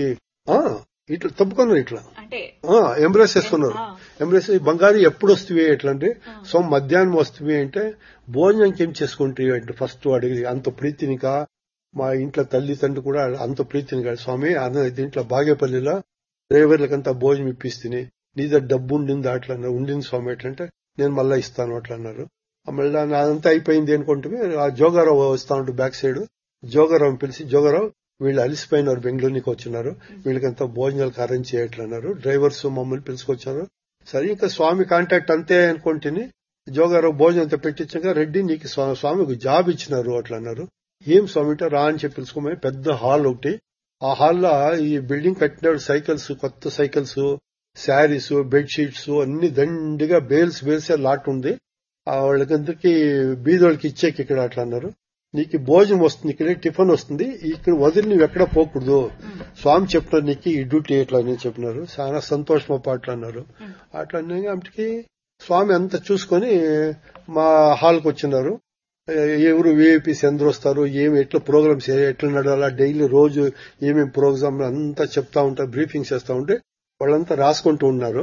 ఇట్లా తప్పుకున్నారు, ఇట్లా ఎంబ్రేస్ చేసుకున్నారు. ఎంబ్రేస్ బంగారు ఎప్పుడు వస్తుంది ఎట్లా అంటే సో మధ్యాహ్నం వస్తుంది అంటే భోజనానికి ఏం చేసుకుంటాయి అంటే ఫస్ట్ అడిగి అంత ప్రీతినిక మా ఇంట్లో తల్లిదండ్రులు కూడా అంత ప్రీతిని కాదు స్వామి దీంట్లో బాగేపల్లిలో డ్రైవర్లకంతా భోజనం ఇప్పిస్తుంది, నీ దగ్గర డబ్బు ఉండింది అట్లా ఉండింది స్వామి ఎట్లంటే నేను మళ్ళా ఇస్తాను అట్లా అన్నారు. మళ్ళీ అదంతా అయిపోయింది అనుకుంటే ఆ జోగారావు వస్తా ఉంటూ బ్యాక్ సైడ్ జోగారావు పిలిచి జోగారావు వీళ్ళు అలిసిపోయినారు, బెంగళూరుకి వచ్చినారు, వీళ్ళకంతా భోజనాలకు అరేంజ్ చేయట్లన్నారు. డ్రైవర్స్ మమ్మల్ని పిలుచుకొచ్చారు. సరే ఇంకా స్వామి కాంటాక్ట్ అంతే అనుకుంటేనే జోగారావు భోజనం అంతా పెట్టించాక రెడ్డి నీకు స్వామికి జాబ్ ఇచ్చినారు అట్లా అన్నారు. ఏం స్వామి రా అని చెప్పి పిలుచుకోమని పెద్ద హాల్ ఒకటి, ఆ హాల్లో ఈ బిల్డింగ్ కట్టినాడు సైకిల్స్, కొత్త సైకిల్స్, శారీస్, బెడ్షీట్స్ అన్ని దండిగా బేల్స్ లాట్ ఉంది. వాళ్ళకందరికి బీదోళ్ళకి ఇచ్చేకి ఇక్కడ అట్లా అన్నారు. నీకు భోజనం వస్తుంది, ఇక్కడ టిఫిన్ వస్తుంది, ఇక్కడ వదిలి నువ్వు ఎక్కడ పోకూడదు, స్వామి చెప్పినారు నీకు ఈ డ్యూటీ ఎట్లా అని చెప్పినారు. చాలా సంతోషం అట్లా అన్నారు. అట్లా అప్పటికి స్వామి అంతా చూసుకొని మా హాల్కి వచ్చినారు. ఎవరు విఐపీస్ ఎందరు వస్తారు, ఏమి ఎట్లా ప్రోగ్రామ్స్ ఎట్లా నడాలా, డైలీ రోజు ఏమేమి ప్రోగ్రామ్ అంతా చెప్తా ఉంటారు, బ్రీఫింగ్స్ చేస్తా ఉంటే వాళ్ళంతా రాసుకుంటూ ఉన్నారు.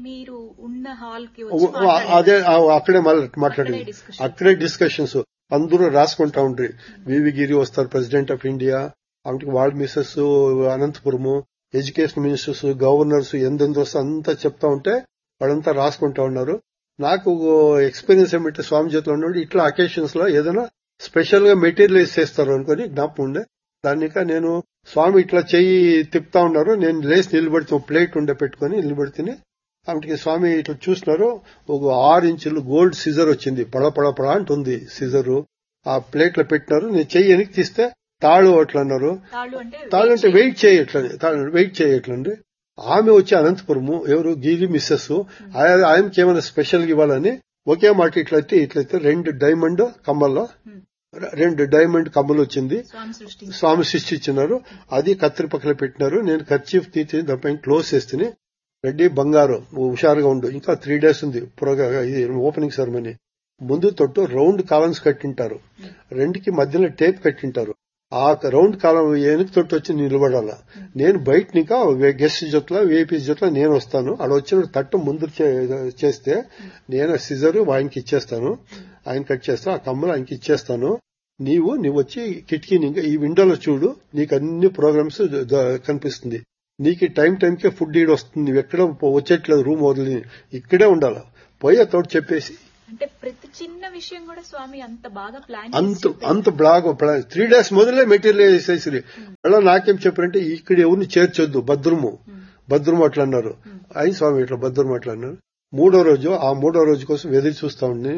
అదే అక్కడే మాట్లాడేది, అక్కడే డిస్కషన్స్ అందరూ రాసుకుంటా ఉంటారు. వివి గిరి వస్తారు, ప్రెసిడెంట్ ఆఫ్ ఇండియా, ఆమెకి వాళ్ళ Mrs Anantapuramu, education ministers, governors ఎందెందరూ వస్తారు అంతా చెప్తా ఉంటే వాళ్ళంతా రాసుకుంటా ఉన్నారు. నాకు ఎక్స్పీరియన్స్ ఏమంటే స్వామి చేతిలో ఉన్నాడు ఇట్లా అకేషన్స్ లో ఏదైనా స్పెషల్ గా మెటీరియలైజ్ చేస్తారు అనుకుని జ్ఞాపకం ఉండే. దానిక నేను స్వామి ఇట్లా చెయ్యి తిప్పుతా ఉన్నారు, నేను లేచి నిలబడితే ప్లేట్ ఉండే పెట్టుకుని నిలబడితేనే ఆమెకి స్వామి ఇట్లా చూసినారు. ఒక 6 ఇంచులు గోల్డ్ సిజర్ వచ్చింది, పడ అంటుంది సిజరు. ఆ ప్లేట్ లో పెట్టినారు. నేను చెయ్యి వెనక్కి తీస్తే తాళు అట్లా అన్నారు. తాళు అంటే వెయిట్ చేయట్లండి. ఆమె వచ్చి అనంతపురము ఎవరు గిరి మిస్సెస్, ఆయనకి ఏమైనా స్పెషల్ గా ఇవ్వాలని ఒకే మాట ఇట్లయితే 2 డైమండ్ కమ్మల్లో 2 డైమండ్ కమ్మలు వచ్చింది, స్వామి సృష్టించినారు. అది కత్తిరి పక్కన పెట్టినారు. నేను కర్చీఫ్ తీసి దానిపైన క్లోజ్ చేస్తే రెడ్డి బంగారు హుషారుగా ఉండు, ఇంకా 3 days ఉంది ఇది ఓపెనింగ్ సెరమనీ. ముందు తొట్టు రౌండ్ కాలమ్స్ కట్టింటారు, 2కి మధ్యలో టేప్ కట్టింటారు. ఆ రౌండ్ కాలం వెనక తొట్టు వచ్చి నిలబడాలా. నేను బయట ఇంకా గెస్ట్ జొట్ల విఐపీ జొట్ల నేను వస్తాను. అక్కడ వచ్చిన తట్టు ముందు చేస్తే నేను సిజర్ ఆయనకి ఇచ్చేస్తాను, ఆయన కట్ చేస్తాను, ఆ కమ్మలు ఆయనకి ఇచ్చేస్తాను. నీవు వచ్చి కిటికీ ఈ విండోలో చూడు, నీకు అన్ని ప్రోగ్రామ్స్ కనిపిస్తుంది. నీకు టైంకి ఫుడ్ ఈడ్ వస్తుంది, నువ్వు ఎక్కడ వచ్చేట్లేదు, రూమ్ వదిలి ఇక్కడే ఉండాలా. పోయే తోడు చెప్పేసి అంటే ప్రతి చిన్న విషయం కూడా స్వామి అంత బాగా ప్లాన్ అంత బాగా 3 days మొదలే మెటీరియల్ వేసేసి అలా నాకేం చెప్పారంటే ఇక్కడ ఎవరిని చేర్చొద్దు, భద్రము అట్లా అన్నారు. ఆయన స్వామి ఇట్లా భద్రము అట్లా అన్నారు. 3వ రోజు కోసం ఎదురు చూస్తా ఉండి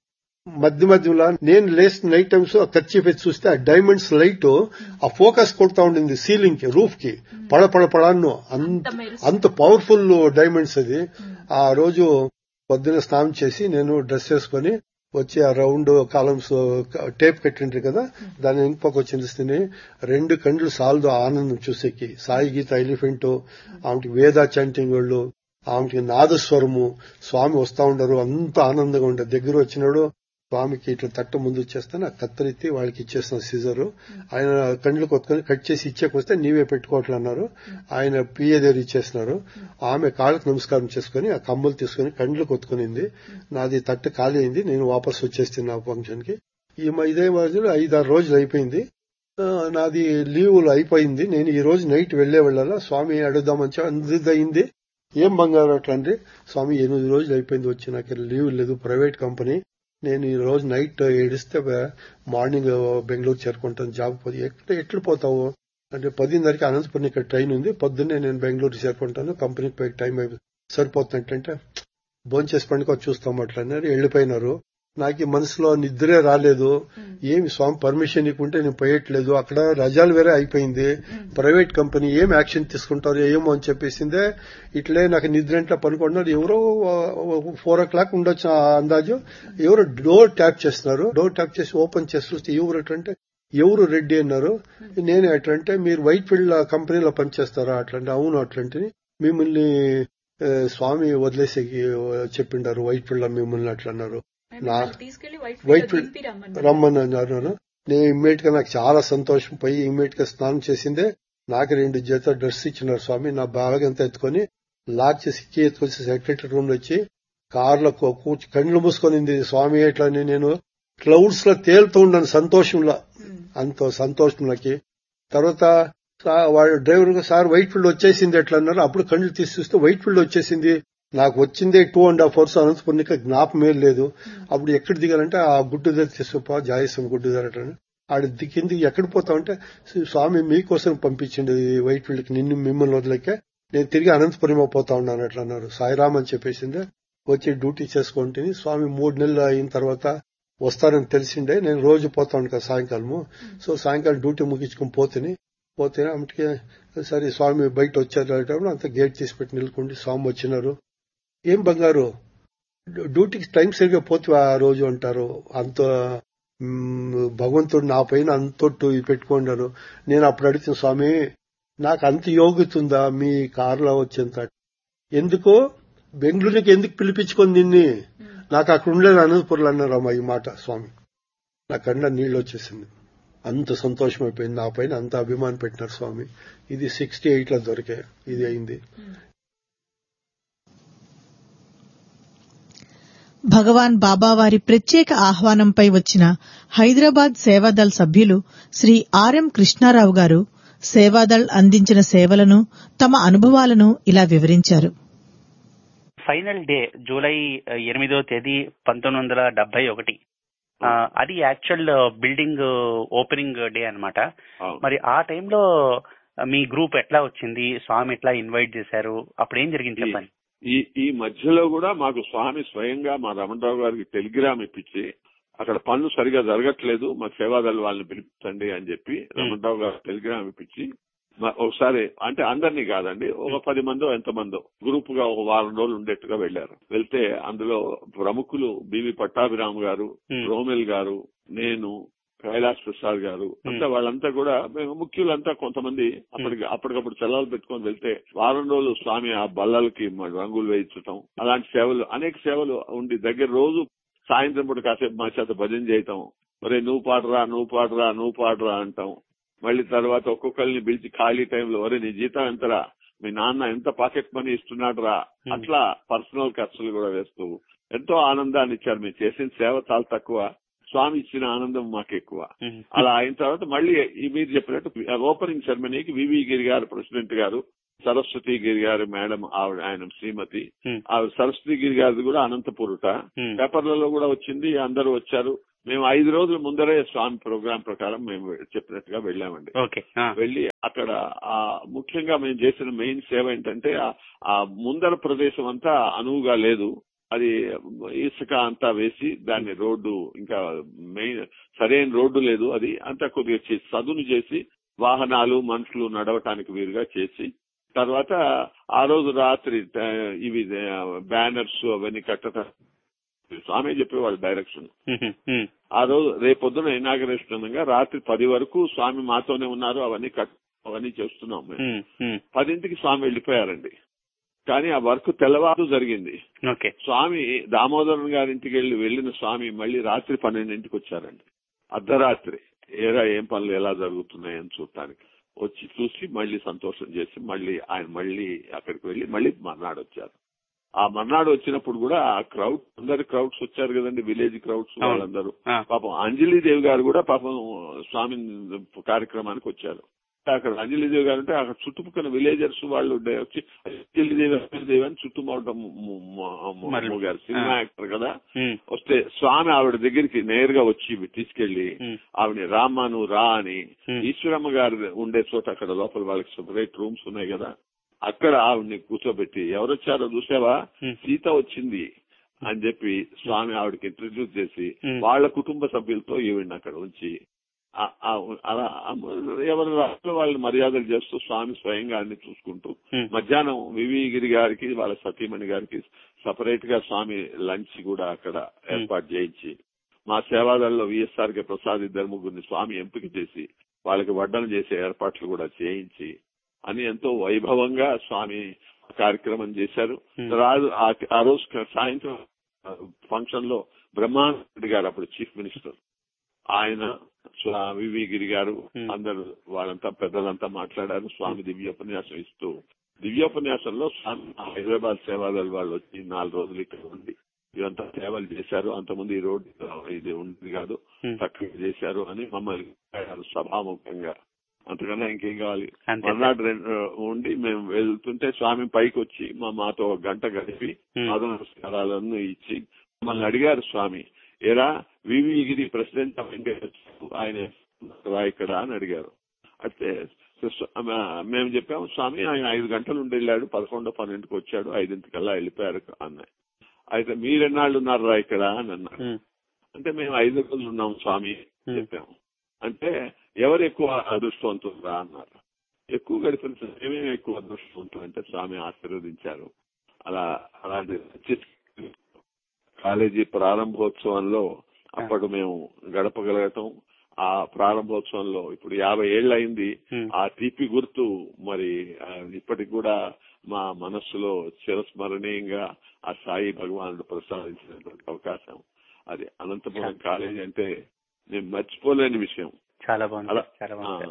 మధ్యలో నేను లేచిన నైట్ టైమ్స్ ఖర్చు పెట్టి చూస్తే ఆ డైమండ్స్ లైట్ ఆ ఫోకస్ కొడతా ఉండింది సీలింగ్ కి, రూఫ్ కి పడను అంత పవర్ఫుల్ డైమండ్స్ అది. ఆ రోజు పొద్దున్న స్నానం చేసి నేను డ్రెస్ వేసుకుని వచ్చి ఆ రౌండ్ కాలమ్స్ టేప్ కట్టింటారు కదా, దాన్ని ఇంకొక చిందిస్తుంది. 2 కండ్లు సాల్దు ఆనందం చూసేకి. సాయి గీత ఎలిఫెంట్, ఆమెకి వేద చాంటింగ్ వాళ్ళు, ఆమెకి నాదస్వరము, స్వామి వస్తా ఉండరు, అంత ఆనందంగా ఉండదు. దగ్గర వచ్చినాడు స్వామికి ఇట్లా తట్ట ముందు ఇచ్చేస్తాను, ఆ కత్తెత్తి వాళ్ళకి ఇచ్చేస్తాను సిజరు. ఆయన కండ్లు కొట్టుకొని కట్ చేసి ఇచ్చేకొస్తే నీవే పెట్టుకోవట్లన్నారు. ఆయన పిఏ దగ్గర ఇచ్చేస్తున్నారు. ఆమె కాళ్ళకు నమస్కారం చేసుకుని ఆ కమ్మలు తీసుకుని కండ్లు కొట్టుకునింది. నాది తట్టు ఖాళీ అయింది, నేను వాపస్ వచ్చేస్తాను నా ఫంక్షన్ కి. ఇదే రోజులు 5-6 రోజులు అయిపోయింది. నాది లీవులు అయిపోయింది, నేను ఈ రోజు నైట్ వెళ్లే వెళ్ళాలా, స్వామి అడుగుదామని అందయింది. ఏం బంగారు అట్లా అంటే, స్వామి 8 రోజులు అయిపోయింది వచ్చి, నాకు లీవ్ లేదు, ప్రైవేట్ కంపెనీ, నేను ఈ రోజు నైట్ ఏడిస్తే మార్నింగ్ బెంగళూరు చేరుకుంటాను, జాబ్ పోయి ఎట్లు పోతావు అంటే 10:30కి అనంతపురం ఇక్కడ ట్రైన్ ఉంది, పొద్దున్నే నేను బెంగళూరు చేరుకుంటాను, కంపెనీకి పోయి టైం సరిపోతుందంటే భోంచేసి పండుగ చూస్తాం అట్లా అన్నారు. వెళ్లిపోయినారు. నాకు మనసులో నిద్రే రాలేదు. ఏమి స్వామి పర్మిషన్ ఇవ్వకుంటే నేను పోయట్లేదు, అక్కడ రజాలు వేరే అయిపోయింది, ప్రైవేట్ కంపెనీ ఏం యాక్షన్ తీసుకుంటారు ఏమో అని చెప్పేసిందే. ఇట్లే నాకు నిద్ర ఇంట్లో పనుకున్నారు. ఎవరో 4 o'clock ఉండొచ్చు అందాజు. ఎవరో డోర్ ట్యాప్ చేస్తున్నారు. డోర్ ట్యాప్ చేసి ఓపెన్ చేసి ఎవరు ఎట్లంటే, ఎవరు రెడ్డి అన్నారు. నేను ఎట్లంటే, మీరు వైట్ ఫీల్డ్ కంపెనీలో పనిచేస్తారా అట్లంటే, అవును అట్లాంటి, మిమ్మల్ని స్వామి వదిలేసి చెప్పిండారు వైట్ ఫీల్డ్ మిమ్మల్ని అట్లా అన్నారు. వైట్ ఫీల్డ్ రమ్మని అన్నారు. నేను ఇమ్మీడియట్ గా నాకు చాలా సంతోషం పోయి ఇమ్మీడియట్ గా స్నానం చేసిందే. నాకు 2 జత డ్రెస్ ఇచ్చినారు స్వామి. నా బ్యాగ్ అంతా ఎత్తుకొని లాక్ చేసి ఎత్తుకొచ్చి సెక్రటరీ రూమ్ లో వచ్చి కార్లో కూర్చి కళ్ళు మూసుకొనింది స్వామి. ఎట్లా నేను క్లౌడ్స్ లో తేలుతూ ఉన్నాను సంతోషంలో, అంత సంతోషంలోకి. తర్వాత వాడు డ్రైవర్ సార్ వైట్ ఫీల్డ్ వచ్చేసింది ఎట్లా అన్నారు. అప్పుడు కళ్ళు తీసి చూస్తే వైట్ ఫీల్డ్ వచ్చేసింది. నాకు వచ్చిందే 2.5 hours అనంతపురంకి జ్ఞాపమే లేదు. అప్పుడు ఎక్కడ దిగాలంటే ఆ గుడ్డు దగ్గర తీసుకుపో, జాయసం గుడ్డు దగ్గర ఆడ కిందికి ఎక్కడ పోతామంటే, స్వామి మీకోసం పంపించింది వైట్ ఫీల్డ్ కి, మిమ్మల్ని వదిలేకే నేను తిరిగి అనంతపురం పోతా ఉన్నాను అట్లా అన్నారు. సాయిరామ్ అని చెప్పేసిందే. వచ్చి డ్యూటీ చేసుకుంటుంది. స్వామి 3 నెలలు అయిన తర్వాత వస్తారని తెలిసిండే. నేను రోజు పోతా ఉంటాను కదా సాయంకాలము. సో సాయంకాలం డ్యూటీ ముగించుకుని పోతే అమ్మటికి సరే స్వామి బయట వచ్చారు. అంత గేట్ తీసి పెట్టి నిలుకుండి స్వామి వచ్చినారు. ఏం బంగారు డ్యూటీకి టైం సరిగ్గా పోతే ఆ రోజు అంటారు. అంత భగవంతుడు నా పైన అంతొట్టు పెట్టుకున్నారు. నేను అప్పుడు అడిగిన స్వామి, నాకు అంత యోగ్యతుందా మీ కారులో వచ్చేంత? ఎందుకో బెంగళూరుకి ఎందుకు పిలిపించుకొని నిన్ని, నాకు అక్కడ ఉండలేదు అనంతపురంలో అన్నారమ్మా ఈ మాట స్వామి. నా కన్నా నీళ్ళు వచ్చేసింది. అంత సంతోషం అయిపోయింది. నా పైన అంత అభిమానం పెట్టినారు స్వామి. ఇది 68లో దొరికే ఇది అయింది. భగవాన్ బాబావారి ప్రత్యేక ఆహ్వానంపై వచ్చిన హైదరాబాద్ సేవాదళ్ సభ్యులు శ్రీ ఆర్ఎం కృష్ణారావు గారు సేవాదళ్ అందించిన సేవలను, తమ అనుభవాలను ఇలా వివరించారు. ఫైనల్ డే జూలై 8వ తేదీ 1971. అది యాక్చువల్ బిల్డింగ్ ఓపెనింగ్ డే అన్నమాట. మరి ఆ టైంలో మీ గ్రూప్ ఎట్లా వచ్చింది, స్వామి ఎట్లా ఇన్వైట్ చేశారు, అప్పుడు ఏం జరిగింది చెప్పండి. ఈ మధ్యలో కూడా మాకు స్వామి స్వయంగా మా రమణరావు గారికి టెలిగ్రామ్ ఇప్పించి, అక్కడ పనులు సరిగా జరగట్లేదు, మా సేవాదళ వాళ్ళని పిలిపించండి అని చెప్పి రమణరావు గారు టెలిగ్రామ్ ఇప్పించి ఒకసారి, అంటే అందరినీ కాదండి, ఒక 10 మందో ఎంతమందో గ్రూప్ గా ఒక 1 వారం రోజులు ఉండేట్టుగా వెళ్లారు. వెళ్తే అందులో ప్రముఖులు బివి పట్టాభిరామ్ గారు, రోమెల్ గారు, నేను, కైలాస్ ప్రసాద్ గారు, అంతా వాళ్ళంతా కూడా ముఖ్యులంతా కొంతమంది అప్పటికప్పుడు సెలవులు పెట్టుకొని వెళ్తే 1 వారం రోజులు స్వామి ఆ బల్లలకి రంగులు వేయించటం, అలాంటి సేవలు, అనేక సేవలు ఉండి దగ్గర రోజు సాయంత్రం పూట కాసేపు మా చేత భజన చేయటం, మరే నువ్వు పాడరా అంటాం. మళ్ళీ తర్వాత ఒక్కొక్కరిని పిలిచి ఖాళీ టైంలో ఒరే నీ జీతం ఎంతరా, మీ నాన్న ఎంత పాకెట్ మనీ ఇస్తున్నాడు రా, అట్లా పర్సనల్ ఖర్చులు కూడా వేస్తూ ఎంతో ఆనందాన్ని ఇచ్చారు. మీరు చేసిన సేవ చాలా తక్కువ, స్వామి ఇచ్చిన ఆనందం మాకు ఎక్కువ. అలా అయిన తర్వాత మళ్ళీ మీరు చెప్పినట్టు ఓపెనింగ్ సెరమనీకి వివి గిరి గారు ప్రెసిడెంట్ గారు, సరస్వతి గిరి గారు మేడం ఆవిడ, ఆయన శ్రీమతి, ఆవిడ సరస్వతి గిరి గారిది కూడా అనంతపురట, పేపర్లలో కూడా వచ్చింది, అందరూ వచ్చారు. మేము 5 రోజుల ముందరే స్వామి ప్రోగ్రాం ప్రకారం మేము చెప్పినట్టుగా వెళ్ళామండి. వెళ్లి అక్కడ ముఖ్యంగా మేము చేసిన మెయిన్ సేవ ఏంటంటే, ఆ ముందర ప్రదేశం అంతా అనువుగా లేదు, అది ఇసుక అంతా వేసి దాన్ని రోడ్డు, ఇంకా మెయిన్ సరైన రోడ్డు లేదు, అది అంతా కొద్దిగా సదును చేసి వాహనాలు మనుషులు నడవటానికి వీలుగా చేసి, తర్వాత ఆ రోజు రాత్రి ఇవి బ్యానర్స్ అవన్నీ కట్టడం స్వామి చెప్పేవాళ్ళు డైరెక్షన్. ఆ రోజు రేపొద్దున ఇనాగరేషన్ అనగా రాత్రి 10 వరకు స్వామి మాతోనే ఉన్నారు. అవన్నీ చేస్తున్నాం మేము. 10ంటికి స్వామి వెళ్లిపోయారండి. కానీ ఆ వర్క్ తెల్లవారు జరిగింది. స్వామి దామోదరన్ గారింటికి వెళ్లిన స్వామి మళ్ళీ రాత్రి 12ంటికి వచ్చారండి. అర్ధరాత్రి ఏం పనులు ఎలా జరుగుతున్నాయని చూడటానికి వచ్చి చూసి మళ్ళీ సంతోషం చేసి మళ్ళీ ఆయన మళ్ళీ అక్కడికి వెళ్లి మళ్ళీ మర్నాడు వచ్చారు. ఆ మర్నాడు వచ్చినప్పుడు కూడా ఆ క్రౌడ్ అందరి క్రౌడ్స్ వచ్చారు కదండి, విలేజ్ క్రౌడ్స్ వాళ్ళందరూ. పాపం అంజలిదేవి గారు కూడా పాపం స్వామి కార్యక్రమానికి వచ్చారు. అక్కడ అంజలిదేవి గారు అంటే అక్కడ చుట్టుపక్కల విలేజర్స్ వాళ్ళు వచ్చి అంజలిదేవి అని చుట్టుముట్టడం గారు సినిమా యాక్టర్ కదా, వస్తే స్వామి ఆవిడ దగ్గరికి నేరుగా వచ్చి తీసుకెళ్లి ఆవిడ రామ్మా నువ్వు రా అని ఈశ్వరమ్మ గారు ఉండే చోట అక్కడ లోపల వాళ్ళకి సెపరేట్ రూమ్స్ ఉన్నాయి కదా, అక్కడ ఆవిడని కూర్చోబెట్టి ఎవరొచ్చారో చూసావా, సీత వచ్చింది అని చెప్పి స్వామి ఆవిడకి ఇంట్రడ్యూస్ చేసి వాళ్ళ కుటుంబ సభ్యులతో ఈవిడ్ని అక్కడ ఉంచి అలా ఎవరి రాష్ట్రంలో వాళ్ళని మర్యాదలు చేస్తూ స్వామి స్వయంగా అన్ని చూసుకుంటూ మధ్యాహ్నం వివిగిరి గారికి వాళ్ళ సతీమణి గారికి సపరేట్ గా స్వామి లంచ్ కూడా అక్కడ ఏర్పాటు చేయించి మా సేవాదల్లో విఎస్ఆర్ కే ప్రసాద్ ఇద్దరు ముగ్గురిని స్వామి ఎంపిక చేసి వాళ్ళకి వడ్డన చేసే ఏర్పాట్లు కూడా చేయించి అని ఎంతో వైభవంగా స్వామి కార్యక్రమం చేశారు. ఆ రోజు సాయంత్రం ఫంక్షన్ లో బ్రహ్మానంద గారు అప్పుడు చీఫ్ మినిస్టర్ ఆయన వివిగిరి గారు అందరు వాళ్ళంతా పెద్దలంతా మాట్లాడారు. స్వామి దివ్యోపన్యాసం ఇస్తూ దివ్యోపన్యాసంలో స్వామి హైదరాబాద్ సేవాదళ వాళ్ళు వచ్చి 4 రోజులు ఇక్కడ ఉండి ఇదంతా సేవలు చేశారు. అంతకుముందు ఈ రోడ్డు ఇది ఉంది కాదు చక్కగా చేశారు అని మమ్మల్ని సభాముఖంగా. అంతకన్నా ఇంకేం కావాలి. మర్నాడు ఉండి మేము వెళ్తుంటే స్వామి పైకి వచ్చి మాతో 1 గంట గడిపి పాద నమస్కారాలను ఇచ్చి మమ్మల్ని అడిగారు స్వామి, ఏరా వివిగిరి ప్రెసిడెంట్ ఆఫ్ ఇండియా ఆయన ఇక్కడ అని అడిగారు. అయితే మేము చెప్పాము స్వామి ఆయన 5 గంటలు ఉండి వెళ్ళాడు, 11, 12కి వచ్చాడు, 5 వెళ్ళిపోయారు అన్నాయి. అయితే మీరెన్నాళ్ళు ఉన్నారా ఇక్కడ అని అన్నారు. అంటే మేము 5 రోజులు ఉన్నాం స్వామి చెప్పాము. అంటే ఎవరు ఎక్కువ అదృష్టవంతులురా అన్నారు. ఎక్కువ గడిపిన మేమేమి ఎక్కువ అదృష్టవంతులు అంటే స్వామి ఆశీర్వదించారు. అలాంటి కాలేజీ ప్రారంభోత్సవంలో అప్పుడు మేము గడపగలగటం, ఆ ప్రారంభోత్సవంలో ఇప్పుడు 50 ఏళ్ళు అయింది. ఆ తీపి గుర్తు మరి ఇప్పటికి కూడా మా మనస్సులో చిరస్మరణీయంగా ఆ సాయి భగవానుడు ప్రసాదించినటువంటి అవకాశం. అది అనంతపురం కాలేజీ అంటే నేను మర్చిపోలేని విషయం. చాలా బాగుంది.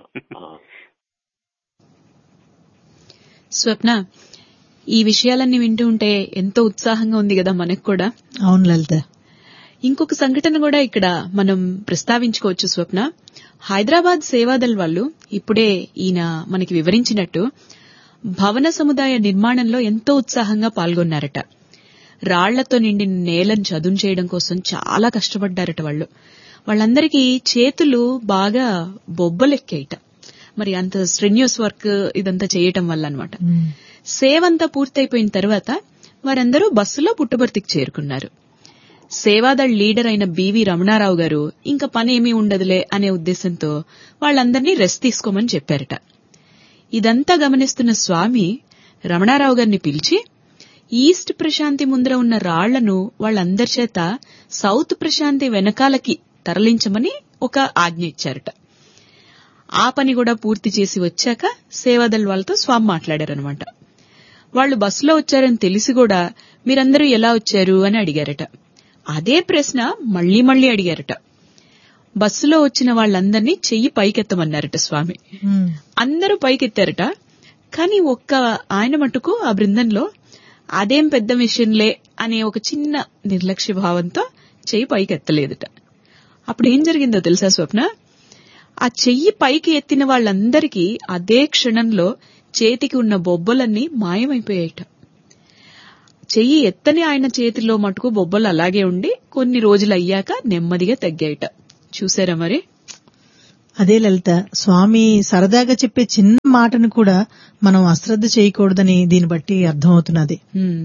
స్వప్న, ఈ విషయాలన్నీ వింటూ ఉంటే ఎంతో ఉత్సాహంగా ఉంది కదా మనకు కూడా. అవును లలిత. ఇంకొక సంఘటన కూడా ఇక్కడ మనం ప్రస్తావించుకోవచ్చు స్వప్న. హైదరాబాద్ సేవాదళ్ వాళ్ళు ఇప్పుడే ఈయన మనకి వివరించినట్టు భవన సముదాయ నిర్మాణంలో ఎంతో ఉత్సాహంగా పాల్గొన్నారట. రాళ్లతో నిండిన నేలను చదును చేయడం కోసం చాలా కష్టపడ్డారట వాళ్ళు. వాళ్ళందరికీ చేతులు బాగా బొబ్బలెక్కాయిట. మరి అంత స్ట్రెన్యూస్ వర్క్ ఇదంతా చేయటం వల్ల అన్నమాట. సేవంతా పూర్తయిపోయిన తర్వాత వారందరూ బస్సులో పుట్టబర్తికి చేరుకున్నారు. సేవాదళ్ లీడర్ అయిన బివి రమణారావు గారు ఇంకా పనేమీ ఉండదులే అనే ఉద్దేశంతో వాళ్ళందరినీ రెస్ట్ తీసుకోమని చెప్పారట. ఇదంతా గమనిస్తున్న స్వామి రమణారావు గారిని పిలిచి ఈస్ట్ ప్రశాంతి ముందర ఉన్న రాళ్లను వాళ్ళందరి చేత సౌత్ ప్రశాంతి వెనకాలకి తరలించమని ఒక ఆజ్ఞ ఇచ్చారట. ఆ పని కూడా పూర్తి చేసి వచ్చాక సేవాదళ్ వాళ్ళతో స్వామి మాట్లాడారనమాట. వాళ్లు బస్సులో వచ్చారని తెలిసి కూడా మీరందరూ ఎలా వచ్చారు అని అడిగారట. అదే ప్రశ్న మళ్లీ మళ్లీ అడిగారట. బస్సులో వచ్చిన వాళ్ళందరినీ చెయ్యి పైకెత్తమన్నారట స్వామి. అందరూ పైకెత్తారట. కానీ ఒక్క ఆయన మటుకు ఆ బృందంలో అదేం పెద్ద విషయంలే అనే ఒక చిన్న నిర్లక్ష్య భావంతో చెయ్యి పైకెత్తలేదట. అప్పుడు ఏం జరిగిందో తెలుసా స్వప్న? ఆ చెయ్యి పైకి ఎత్తిన వాళ్ళందరికీ అదే క్షణంలో చేతికి ఉన్న బొబ్బలన్నీ మాయమైపోయాయట. చెయ్యి ఎత్తని ఆయన చేతిలో మటుకు బొబ్బలు అలాగే ఉండి కొన్ని రోజులయ్యాక నెమ్మదిగా తగ్గాయట. చూసారా మరి? అదే లలిత, స్వామి సరదాగా చెప్పే చిన్న మాటను కూడా మనం అశ్రద్ధ చేయకూడదని దీన్ని బట్టి అర్థమవుతున్నది.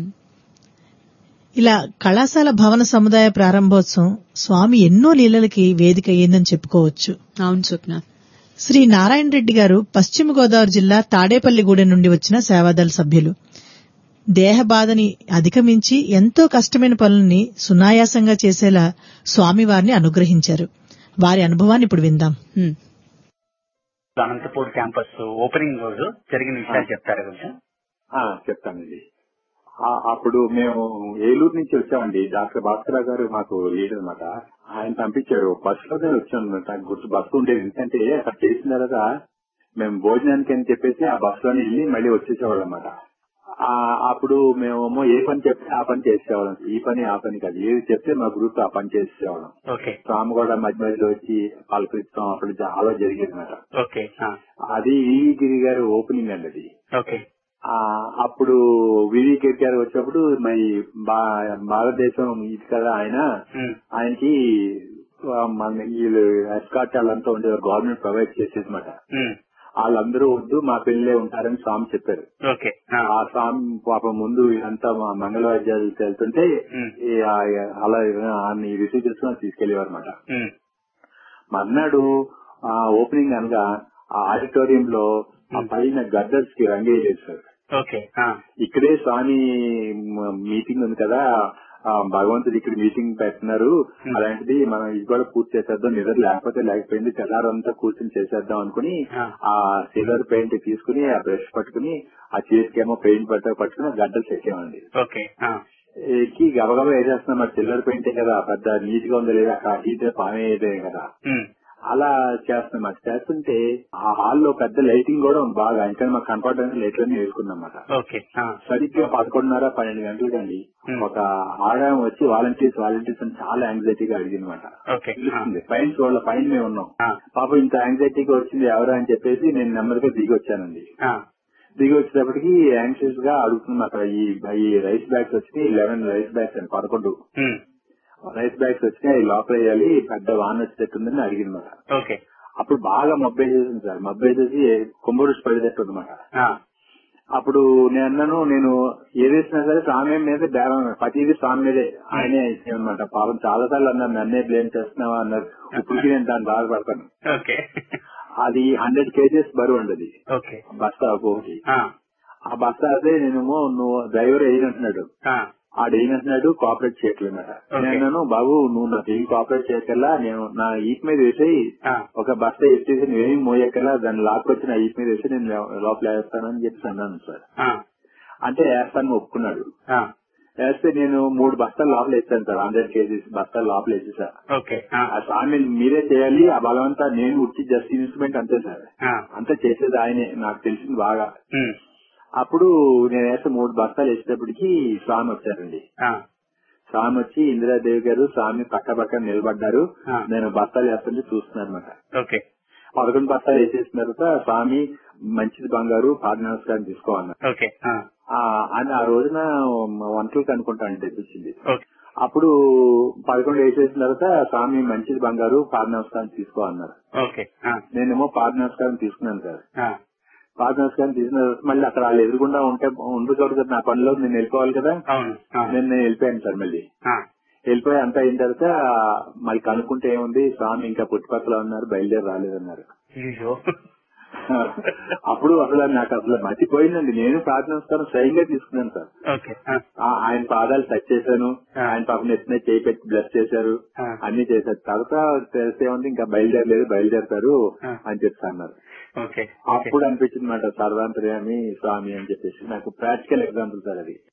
ఇలా కళాశాల భవన సముదాయ ప్రారంభోత్సవం స్వామి ఎన్నో లీలలకి వేదిక అయ్యిందని చెప్పుకోవచ్చు. అవును స్వప్న. శ్రీ నారాయణ రెడ్డి గారు పశ్చిమ గోదావరి జిల్లా తాడేపల్లిగూడెం నుండి వచ్చిన సేవాదళ సభ్యులు. దేహ బాధని అధిగమించి ఎంతో కష్టమైన పనుల్ని సునాయాసంగా చేసేలా స్వామివారిని అనుగ్రహించారు. వారి అనుభవాన్ని ఇప్పుడు విందాం. అనంతపూర్ క్యాంపస్ ఓపెనింగ్ రోజు జరిగిన విషయాలు చెప్తారా కొంచెం? చెప్తానండి. అప్పుడు మేము ఏలూరు నుంచి వచ్చామండి. డాక్టర్ భాస్కరరావు గారు మాకు లీడర్ అనమాట. ఆయన పంపించారు. బస్సులోనే వచ్చామన్నమాట. గుర్తు బస్సు ఉండేది. ఎందుకంటే అక్కడ చేసిన తర్వాత మేము భోజనానికి అని చెప్పేసి ఆ బస్సులోనే వెళ్ళి మళ్ళీ వచ్చేసేవాళ్ళు అనమాట. అప్పుడు మేమేమో ఏ పని చెప్తే ఆ పని చేసేవాళ్ళం. ఈ పని ఆ పని కాదు, ఏది చెప్తే మా గ్రూప్ ఆ పని చేసేవాళ్ళం. స్వామి కూడా మధ్య మధ్యలో వచ్చి పలకరిస్తాం. అప్పుడు చాలా జరిగేది అన్నమాట. అది వివి గిరి గారు ఓపెనింగ్ అండి అది. అప్పుడు వివి గిరి గారు వచ్చినప్పుడు మరి భారతదేశం ఇది కదా ఆయనకి వీళ్ళు ఎస్కాట్ వాళ్ళంతా ఉండేవారు, గవర్నమెంట్ ప్రొవైడ్ చేసేది అన్నమాట. వాళ్ళందరూ వద్దు మా పెళ్లిలే ఉంటారని స్వామి చెప్పారు. ఆ స్వామి పాపం ముందు అంతా మంగళవాద్యాలు వెళ్తుంటే అలా రిసీవ్ చేసుకుని తీసుకెళ్లేవారు అనమాట. మర్నాడు ఓపెనింగ్ అనగా ఆ ఆడిటోరియం లో ఆ పైన గద్దర్స్ కి రంగేయలేదు సార్. ఇక్కడే స్వామి మీటింగ్ ఉంది కదా, భగవంతుడు ఇక్కడ మీటింగ్ పెట్టినారు, అలాంటిది మనం ఇది కూడా పూర్తి చేసేద్దాం, నిద్ర లేకపోయింది తెల్లారంతా కూర్చొని చేసేద్దాం అనుకుని ఆ సిల్వర్ పెయింట్ తీసుకుని ఆ బ్రష్ పట్టుకుని ఆ చేతికేమో పెయింట్ పట్టుకుని గడ్డలు చెక్కామండి. ఎక్కి గబగబా వేసేస్తున్నాం. మరి సిల్వర్ పెయింటే కదా, పెద్ద నీట్ గా ఉందో లేదా, హీట్ పామే కదా, అలా చేస్తున్నాం. అది చేస్తుంటే ఆ హాల్లో పెద్ద లైటింగ్ కూడా ఉంది బాగా, ఇంకా మాకు కనపడడానికి లైట్లన్నీ వేసుకున్నమాట. సరిగ్గా 11:30-12 గంటలకండి ఒక ఆదాయం వచ్చి వాలంటీర్స్ అని చాలా యాంగ్జైటీగా అడిగిందన్నమాట. తెలుస్తుంది పైన చూడాలి, పైన మేము ఉన్నాం. పాపం ఇంత యాంగ్జైటీగా వచ్చింది ఎవరా అని చెప్పేసి నేను నెమ్మదిగా దిగి వచ్చానండి. దిగి వచ్చేటప్పటికి యాంగ్షియస్ గా అడుగుతున్నాం. అక్కడ ఈ రైస్ బ్యాగ్స్ వచ్చి 11 రైస్ బ్యాగ్స్ అండి, 11 రైస్ బ్యాగ్స్ వచ్చినాయి, లోపల వేయాలి, పెద్ద వాన్ వచ్చేటట్టుందని అడిగిందన్నమాట. అప్పుడు బాగా మబ్బేసేసింది సార్. మబ్బేసేసి కుంభరుషి పడేటట్టు అనమాట. అప్పుడు నేను అన్నాను, నేను ఏదేసినా సరే స్వామి మీద బేరం, ప్రతిదీ స్వామి మీదే ఆయనే ఇచ్చానమాట. పాపం చాలా సార్లు అన్నారు నన్నే బ్లేమ్ చేస్తున్నావా అన్నారు. ఇప్పటికీ నేను దాన్ని బాధపడతాను. అది 100 kgs బరువు ఉండదు బస్తా ఒకటి. ఆ బస్తా అదే నేనేమో నువ్వు డ్రైవర్ వేయనంటున్నాడు, ఆడేనంటున్నాడు కోఆపరేట్ చేయట్లేదన్నమాట. నేను బాబు నువ్వు నాకు ఏం కోఆపరేట్ చేయకల్లా, నేను నా ఈట్ మీద వేసి ఒక బస్తా ఎత్తేసి నువ్వేం మోయకల్లా దాన్ని లాక్కొచ్చి నా ఈట్ మీద వేసి నేను లోపల వేస్తానని చెప్పి అన్నాను సార్. అంటే వేస్తాను ఒప్పుకున్నాడు. వేస్తే నేను 3 బస్తాలు లోపల వేస్తాను సార్, 100 kgs బస్తాలు లోపల వేసేసా. ఆ స్వామి మీరే చేయాలి, ఆ బలమంతా నేను ఉచ్చి జస్ట్ ఇన్స్ట్రుమెంట్ అంతే సార్, అంతా చేసేది ఆయనే, నాకు తెలిసింది బాగా. అప్పుడు నేను వేస్తే 3 బస్తాలు వేసేటప్పటికి స్వామి వచ్చారండి. స్వామి వచ్చి ఇందిరాదేవి గారు స్వామి పక్క నిలబడ్డారు. నేను బస్తాలు వేస్తుంటే చూస్తున్నాను అనమాట. 11 బస్తాలు వేసేసిన తర్వాత స్వామి మంచిది బంగారు పాద నమస్కారం తీసుకోవాలన్నారు. అని ఆ రోజున వంటలకు అనుకుంటాను తెప్పించింది. అప్పుడు 11 వేసేసిన తర్వాత స్వామి మంచిది బంగారు పాద నమస్కారం తీసుకోవాలన్నారు. నేనేమో పాద నమస్కారం తీసుకున్నాను సార్. పాద నమస్కారం తీసిన తర్వాత మళ్ళీ అక్కడ వాళ్ళు ఎదురుకుండా ఉండకూడదు కదా, నా పనిలో నేను వెళ్ళిపోవాలి కదా, నేను వెళ్ళిపోయాను సార్. మళ్ళీ వెళ్ళిపోయి అంతా అయిన తర్వాత మళ్ళీ కనుక్కుంటే ఏముంది, స్వామి ఇంకా పుట్టుపక్కల ఉన్నారు, బయలుదేరి రాలేదన్నారు. అప్పుడు అసలు నాకు అసలు మర్చిపోయిందండి. నేను ప్రార్థన నమస్కారం స్వయంగా తీసుకున్నాను సార్. ఆయన పాదాలు టచ్ చేశాను, ఆయన పాపం ఎత్తున చేయి పెట్టి బ్లెస్ చేశారు, అన్ని చేశారు. తర్వాత తెలిస్తే ఉంది ఇంకా బయలుదేరతారు అని చెప్తా అన్నారు. అప్పుడు అనిపించింది మాట సర్వాంతర్యామి స్వామి అని చెప్పేసి. నాకు ప్రాక్టికల్ ఎగ్జాంపుల్ సార్ అది.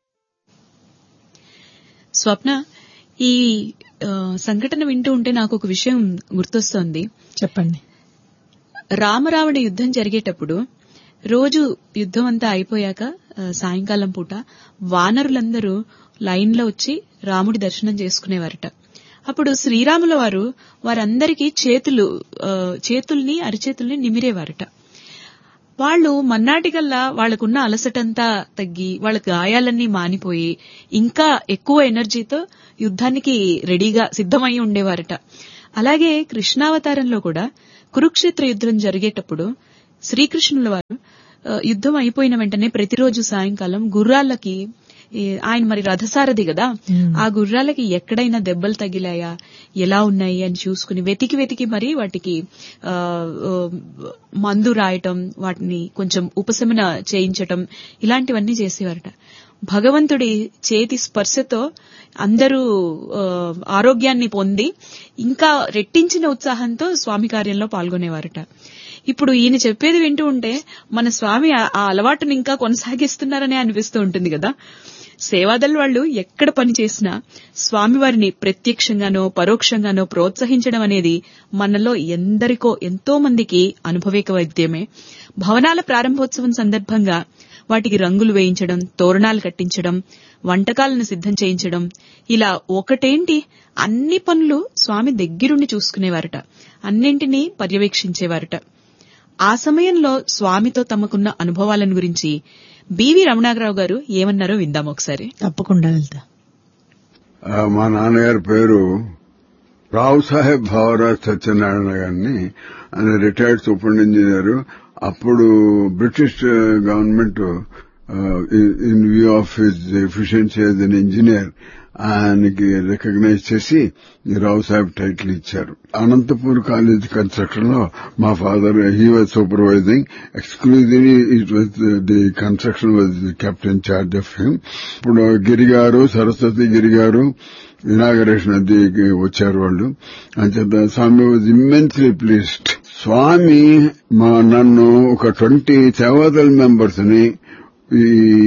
స్వప్న, ఈ సంఘటన వింటూ ఉంటే నాకు ఒక విషయం గుర్తొస్తోంది. చెప్పండి. రామరావణ యుద్ధం జరిగేటప్పుడు రోజు యుద్ధం అంతా అయిపోయాక సాయంకాలం పూట వానరులందరూ లైన్ లో వచ్చి రాముడి దర్శనం చేసుకునేవారట. అప్పుడు శ్రీరాముల వారు వారందరికీ చేతుల్ని అరిచేతుల్ని నిమిరేవారట. వాళ్ళు మన్నాటికల్లా వాళ్లకున్న అలసటంతా తగ్గి వాళ్ళ గాయాలన్నీ మానిపోయి ఇంకా ఎక్కువ ఎనర్జీతో యుద్ధానికి రెడీగా సిద్ధమై ఉండేవారట. అలాగే కృష్ణావతారంలో కూడా కురుక్షేత్ర యుద్ధం జరిగేటప్పుడు శ్రీకృష్ణుల వారు యుద్ధం అయిపోయిన వెంటనే ప్రతిరోజు సాయంకాలం గుర్రాలకి, ఆయన మరి రథసారథి కదా, ఆ గుర్రాలకి ఎక్కడైనా దెబ్బలు తగిలాయా, ఎలా ఉన్నాయి అని చూసుకుని వెతికి మరి వాటికి మందు రాయటం, వాటిని కొంచెం ఉపశమన చేయించటం, ఇలాంటివన్నీ చేసేవారట. భగవంతుడి చేతి స్పర్శతో అందరూ ఆరోగ్యాన్ని పొంది ఇంకా రెట్టించిన ఉత్సాహంతో స్వామి కార్యంలో పాల్గొనేవారట. ఇప్పుడు ఈయన చెప్పేది వింటూ ఉంటే మన స్వామి ఆ అలవాటును ఇంకా కొనసాగిస్తున్నారనే అనిపిస్తూ ఉంటుంది కదా. సేవాదళ్ వాళ్ళు ఎక్కడ పని చేసినా స్వామివారిని ప్రత్యక్షంగానో పరోక్షంగానో ప్రోత్సహించడం అనేది మనలో ఎంతో మందికి అనుభవేక వైద్యమే. భవనాల ప్రారంభోత్సవం సందర్భంగా వాటికి రంగులు వేయించడం, తోరణాలు కట్టించడం, వంటకాలను సిద్ధం చేయించడం, ఇలా ఒకటేంటి అన్ని పనులు స్వామి దగ్గరుండి చూసుకునేవారట, అన్నింటినీ పర్యవేక్షించేవారట. ఆ సమయంలో స్వామితో తమకున్న అనుభవాలను గురించి బివి రమణారావు గారు ఏమన్నారో విందాం ఒకసారి. తప్పకుండా వెళ్తా. మా నాన్నగారి పేరు రావు సాహెబ్ భావరాజ్ సత్యనారాయణ గారిని. ఆయన రిటైర్డ్ సూపరింట్ ఇంజనీర్. అప్పుడు British government in view of his efficiency as N engineer ఆయనకి రికగ్నైజ్ చేసి రావు సాహెబ్ టైటిల్ ఇచ్చారు. అనంతపూర్ కాలేజ్ కన్స్ట్రక్షన్ లో మా father he was supervising. Exclusively it was the construction was kept in charge of him. ఇప్పుడు గిరిగారు, Saraswati గిరిగారు inauguration అది వచ్చారు వాళ్ళు. అంచేత స్వామి వాజ్ ఇమ్మెన్స్లీ ప్లీజ్డ్. స్వామి నన్ను ఒక 20 సేవాదళ మెంబర్స్ ని ఈ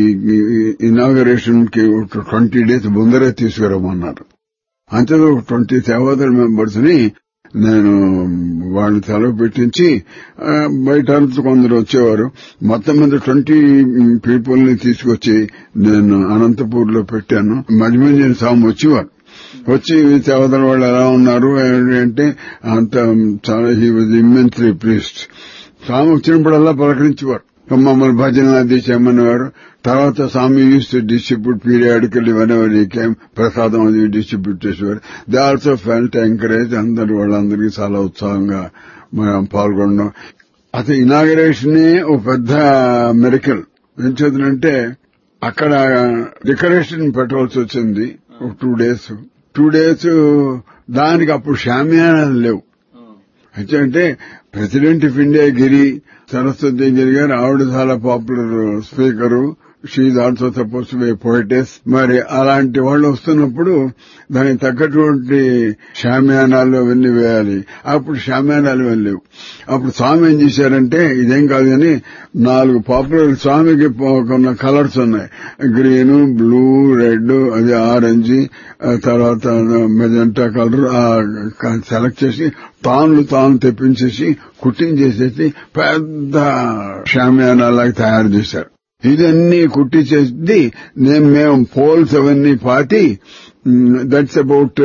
ఇనాగరేషన్ కి 20 days ముందరే తీసుకురమ్మన్నారు. అంతే 20 సేవాదళ మెంబర్స్ ని నేను వాళ్ళని సెలవు పెట్టించి బయట కొందరు వచ్చేవారు. మొత్తం మీద 20 పీపుల్ ని తీసుకొచ్చి నేను అనంతపూర్ లో పెట్టాను. మధ్యమంజరి స్వామి వచ్చేవారు. వచ్చి సేవాదళ వాళ్ళు ఎలా ఉన్నారు అంటే అంత చాలా హీ వాజ్ ఇమ్మెన్స్లీ ప్లీజ్డ్. స్వామి వచ్చినప్పుడల్లా పలకరించేవారు, మమ్మల్ని భజన అది చేయమనేవారు. తర్వాత స్వామి use to distribute periodically whenever he came ప్రసాదం అది డిస్ట్రిబ్యూట్ చేసేవారు. They also felt encourage. అందరు వాళ్ళందరికీ చాలా ఉత్సాహంగా పాల్గొనడం. అసలు ఇనాగరేషన్ ఓ పెద్ద మెరికల్. ఏం చేద్దంటే అక్కడ డెకరేషన్ పెట్టవలసి వచ్చింది. 2 days. 2 days దానికి అప్పుడు షామియానాలు లేవు. అంటే ప్రెసిడెంట్ ఆఫ్ ఇండియా గిరి, సరస్వతి గిరి గారు, ఆవిడ చాలా popular speaker. She is also suppose to be పోయిటెస్. మరి అలాంటి వాళ్ళు వస్తున్నప్పుడు దానికి తగ్గటువంటి షామియానాలు అవన్నీ వేయాలి. అప్పుడు షామియానాలు వెళ్ళలేవు. అప్పుడు స్వామి ఏం చేశారంటే ఇదేం కాదు కానీ 4 పాపులర్ స్వామికి కొన్న కలర్స్ ఉన్నాయి. గ్రీన్, బ్లూ, రెడ్, అది ఆరెంజ్, తర్వాత మెజెంటా కలర్ సెలెక్ట్ చేసి తాను తెప్పించేసి కుట్టించేసేసి పెద్ద షామియానాలాగా తయారు చేశారు. ఇదన్నీ కుట్టించేసి మేము పోల్స్ అవన్నీ పాతి that's about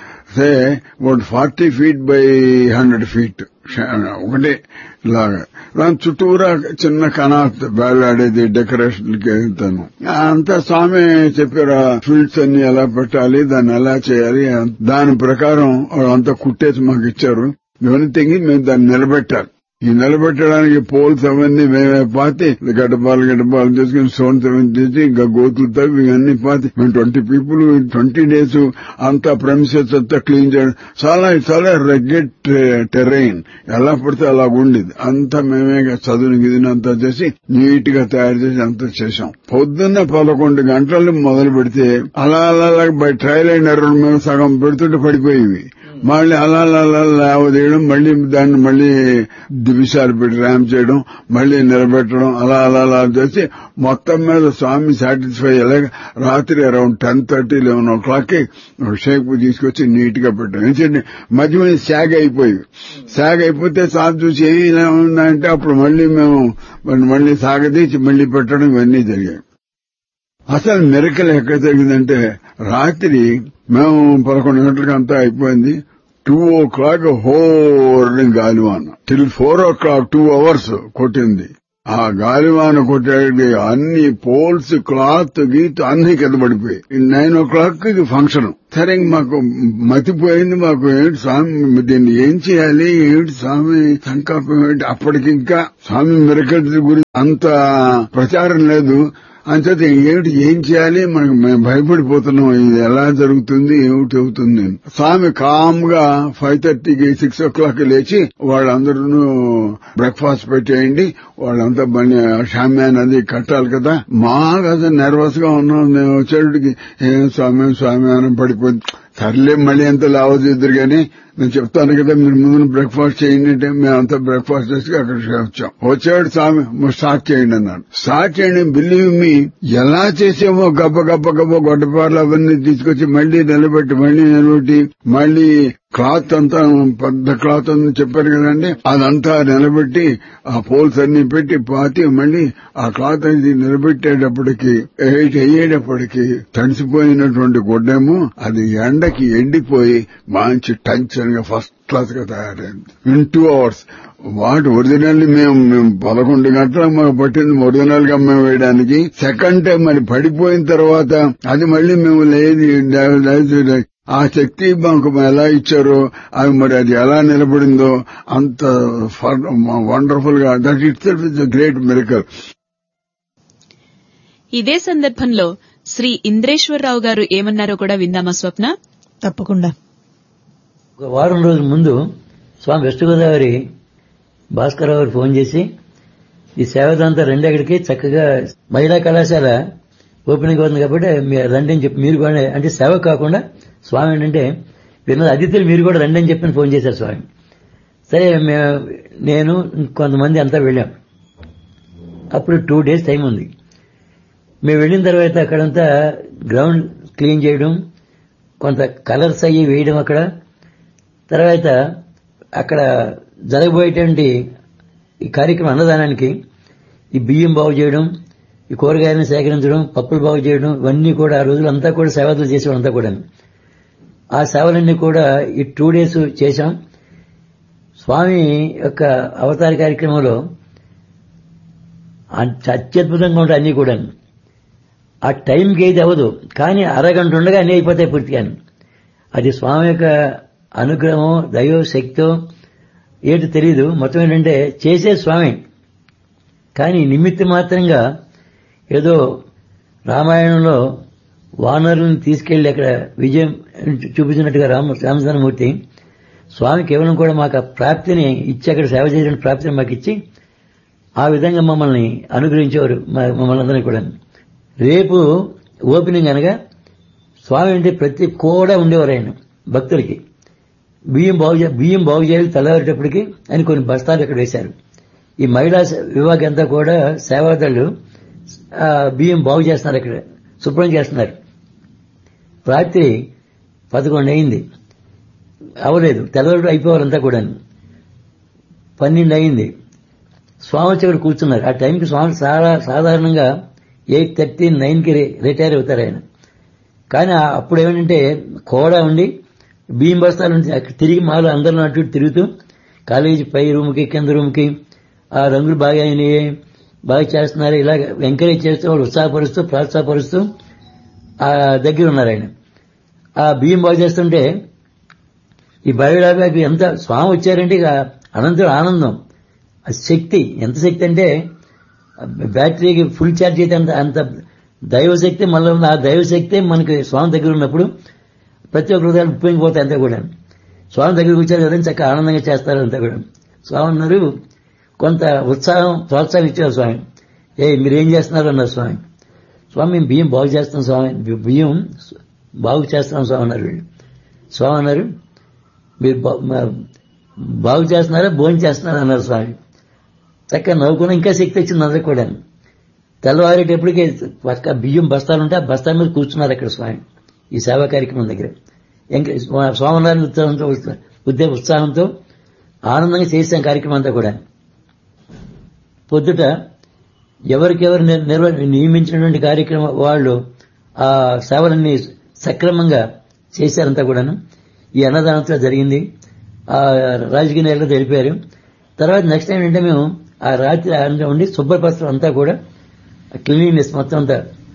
40 feet by 100 feet ఒకటే లాగా. దాని చుట్టూరా చిన్న కనాత్ వేలాడేది డెకరేషన్కి వెళ్తాను. అంతా స్వామి చెప్పారు ఫీల్డ్స్ అన్ని ఎలా పెట్టాలి, దాన్ని ఎలా చేయాలి. దాని ప్రకారం అంతా కుట్టేసి మాకు ఇచ్చారు. ఇవన్నీ తెగి మేము దాన్ని నిలబెట్టాలి. ఈ నిలబెట్టడానికి పోల్స్ అవన్నీ మేమే పాతి గడ్డపాలు చేసుకుని స్టోన్స్ అవన్నీ చేసి ఇంకా గోతులు తవ్వి ఇవన్నీ పాతి మేము 20 people 20 days అంతా ప్రెమిసెస్ అంతా క్లీన్ చేయడం. చాలా రెగ్యులర్ టెరైన్, ఎలా పడితే అలా ఉండేది. అంతా మేమే చదువుని గిదిని అంతా చేసి నీట్ గా తయారు చేసి అంతా చేశాం. పొద్దున్న 11 గంటలు మొదలు పెడితే అలా బై ట్రయల్ అండ్ ఎర్రర్ మేము సగం పెడుతుంటే పడిపోయేవి. మళ్ళీ అలా లేవదీయడం, మళ్ళీ దాన్ని మళ్ళీ దివిసాలు పెట్టి ర్యాంప్ చేయడం, మళ్ళీ నిలబెట్టడం, అలా చేసి మొత్తం మీద స్వామి సాటిస్ఫై అయ్యేలాగా రాత్రి అరౌండ్ 10:30, 11 o'clock షేప్ తీసుకొచ్చి నీట్ గా పెట్టాం. ఎందుకంటే మధ్య శాగ్ అయిపోతే స్వామి చూసి ఏమి ఇలా ఉందంటే అప్పుడు మళ్ళీ సాగదీసి మళ్ళీ పెట్టడం ఇవన్నీ జరిగాయి. అసలు మెరికల్ ఎక్కడ జరిగిందంటే రాత్రి మేము 11 గంటలకు అంతా అయిపోయింది. 2 o'clock హోర్ని గాలివాన టిల్ 4 o'clock 2 hours కొట్టింది. ఆ గాలివాన కొట్టే అన్ని పోల్స్, క్లాత్, గీత్ అన్ని కింద పడిపోయి 9 o'clock ఫంక్షన్. సరే మాకు మతిపోయింది. మాకు ఏంటి స్వామి దీన్ని ఏం చేయాలి, ఏంటి స్వామి సంకల్పం ఏంటి. అప్పటికి ఇంకా స్వామి మెరికల్స్ గురించి అంత ప్రచారం లేదు. అంచేత ఏం చేయాలి, మేము భయపడిపోతున్నాం. ఇది ఎలా జరుగుతుంది, ఏమిటి అవుతుంది. స్వామి కామ్ గా 5:30కి 6 o'clock లేచి వాళ్ళందరూ బ్రేక్ఫాస్ట్ పెట్టేయండి, వాళ్ళంతా షామ్యాన్ అది కట్టాలి కదా. మాకు అసలు నర్వస్ గా ఉన్నాం. మేము వచ్చేటికి ఏం స్వామి అని పడిపోయింది. సర్లే మళ్ళీ ఎంత లావద్దు కానీ నేను చెప్తాను కదా మీరు ముందు బ్రేక్ఫాస్ట్ చేయండి అంటే మేమంతా బ్రేక్ఫాస్ట్ చేసి అక్కడికి వచ్చాడు స్వామి. స్టార్ట్ చేయండి అన్నాడు. స్టార్ట్ చేయండి. బిలీవ్ మీ ఎలా చేసామో గబ్బ గొడ్డపార్లు అవన్నీ తీసుకొచ్చి మళ్ళీ నిలబెట్టి మళ్ళీ క్లాత్ అంతా పెద్ద క్లాత్ అని చెప్పారు కదండి, అదంతా నిలబెట్టి ఆ పోల్స్ అన్ని పెట్టి పాతి మళ్ళీ ఆ క్లాత్ అనేది నిలబెట్టేటప్పటికి అయ్యేటప్పటికి తడిసిపోయినటువంటి గుడ్డేమో అది ఎండకి ఎండిపోయి మంచి టెన్షన్ గా ఫస్ట్ క్లాస్ గా తయారైంది. ఇన్ 2 hours వాటి ఒరిజినల్ మేము 11 గంటలకు మాకు పట్టింది ఒరిజినల్ గా మేము వేయడానికి. సెకండ్ టైం మరి పడిపోయిన తర్వాత అది మళ్ళీ మేము లేదు ఆ శక్తి మాకు ఎలా ఇచ్చారో అది మరి అది ఎలా నిలబడిందో అంత వండర్ఫుల్ గా that it self is a great miracle. ఇదే సందర్భంలో శ్రీ ఇంద్రేశ్వరరావు గారు ఏమన్నారో కూడా విందామా స్వప్న? తప్పకుండా. ఒక వారం రోజుల ముందు స్వామి వెస్ట్ గోదావరి భాస్కర్ గారు ఫోన్ చేసి ఈ సేవదంతా రండి అక్కడికి, చక్కగా మహిళా కళాశాల ఓపెనింగ్ అవుతుంది కాబట్టి మీరు రండి అని చెప్పి మీరు కూడా, అంటే సేవ కాకుండా స్వామి ఏంటంటే విన్న అతిథులు మీరు కూడా రండి అని చెప్పి ఫోన్ చేశారు స్వామి. సరే నేను కొంతమంది అంతా వెళ్ళాం. అప్పుడు 2 days టైం ఉంది. మేము వెళ్ళిన తర్వాత అక్కడంతా గ్రౌండ్ క్లీన్ చేయడం, కొంత కలర్స్ అయ్యి వేయడం అక్కడ, తర్వాత అక్కడ జరగబోయేటువంటి ఈ కార్యక్రమం అన్నదానానికి ఈ బియ్యం బాగు చేయడం, ఈ కూరగాయలను సేకరించడం, పప్పులు బాగు చేయడం, ఇవన్నీ కూడా ఆ రోజులంతా కూడా సేవలు చేసేవాళ్ళం అంతా కూడా. ఆ సేవలన్నీ కూడా ఈ 2 days చేశాం. స్వామి యొక్క అవతార కార్యక్రమంలో అత్యద్భుతంగా ఉంటాయి అన్నీ కూడా. ఆ టైంకి ఏది అవ్వదు, కానీ అరగంట ఉండగా అన్నీ అయిపోతాయి పూర్తిగా. అది స్వామి యొక్క అనుగ్రహం, దైవ శక్తో ఏంటి తెలీదు. మొత్తం ఏంటంటే చేసే స్వామి, కానీ నిమిత్త మాత్రంగా ఏదో రామాయణంలో వానరులను తీసుకెళ్లి అక్కడ విజయం చూపించినట్టుగా రామచంద్రమూర్తి స్వామి కేవలం కూడా మాకు ఆ ప్రాప్తిని ఇచ్చి, అక్కడ సేవ చేసిన ప్రాప్తిని మాకు ఇచ్చి ఆ విధంగా మమ్మల్ని అనుగ్రహించేవారు, మమ్మల్ని అందరినీ కూడా. రేపు ఓపెనింగ్ అనగా స్వామి అంటే ప్రతి కూడా ఉండేవారు ఆయన భక్తులకి. బియ్యం బాగు చేయాలి తెల్లవారేటప్పటికి అని కొన్ని బస్తాలు ఇక్కడ వేశారు. ఈ మహిళా విభాగం అంతా కూడా సేవాదళ్ళు బియ్యం బాగు చేస్తున్నారు, ఇక్కడ శుభ్రం చేస్తున్నారు. రాత్రి 11 అయింది, అవ్వలేదు, తెల్లవారు అయిపోవాలంతా కూడా. 12 అయింది, స్వామి వచ్చి ఇక్కడ కూర్చున్నారు. ఆ టైంకి స్వామి సాధారణంగా 8:30, 9కి రిటైర్ అవుతారు ఆయన. కానీ అప్పుడు ఏమంటే కోడ ఉండి బియ్యం బస్తాలు అక్కడ తిరిగి మాలో అందరిలో అటు తిరుగుతూ కాలేజీ పై రూమ్కి కింద రూమ్కి ఆ రంగులు బాగా అయినాయి, బాగా చేస్తున్నారు, ఇలా ఎంకరేజ్ చేస్తూ వాళ్ళు ఉత్సాహపరుస్తూ ప్రోత్సాహపరుస్తూ ఆ దగ్గర ఉన్నారు ఆయన. ఆ బియ్యం బాగు చేస్తుంటే ఈ బయోడాబాకి ఎంత స్వామి వచ్చారంటే ఇక అనంతరం ఆనందం. ఆ శక్తి ఎంత శక్తి అంటే బ్యాటరీకి ఫుల్ ఛార్జ్ అయితే అంత దైవశక్తి మళ్ళీ ఉంది. ఆ దైవశక్తి మనకి స్వామి దగ్గర ఉన్నప్పుడు ప్రతి ఒక్క హృదయాలు ఉప్పొంగిపోతాయి అంతా కూడా. స్వామి దగ్గరికి వచ్చారు కదా చక్కగా ఆనందంగా చేస్తారు అంతా కూడా. స్వామి అన్నారు, కొంత ఉత్సాహం ప్రోత్సాహం ఇచ్చారు స్వామి. మీరేం చేస్తున్నారు అన్నారు స్వామి. స్వామి మేము బియ్యం బాగు చేస్తాం స్వామి, బియ్యం బాగు చేస్తాం స్వామి అన్నారు వీళ్ళు. స్వామి అన్నారు, మీరు బాగు చేస్తున్నారా భోజనం చేస్తున్నారా అన్నారు స్వామి. చక్కగా నవ్వుకున్నా ఇంకా శక్తి వచ్చింది అందరికి కూడా. తెల్లవారేటప్పటికే పక్క బియ్యం బస్తాలు ఉంటే ఆ బస్తాల మీద కూర్చున్నారు అక్కడ స్వామి ఈ సేవా కార్యక్రమం దగ్గర. స్వామివారి ఉత్సాహంతో ఆనందంగా చేసాం కార్యక్రమం అంతా కూడా. పొద్దుట ఎవరికెవరు నియమించినటువంటి కార్యక్రమం వాళ్ళు ఆ సేవలన్నీ సక్రమంగా చేశారంతా కూడాను. ఈ అన్నదానంతో జరిగింది. ఆ రాజకీయ నేతలు తెలిపారు. తర్వాత నెక్స్ట్ ఏంటంటే మేము ఆ రాత్రి ఉండి శుభ్రపరచడం అంతా కూడా క్లీనినెస్ మొత్తం అంతా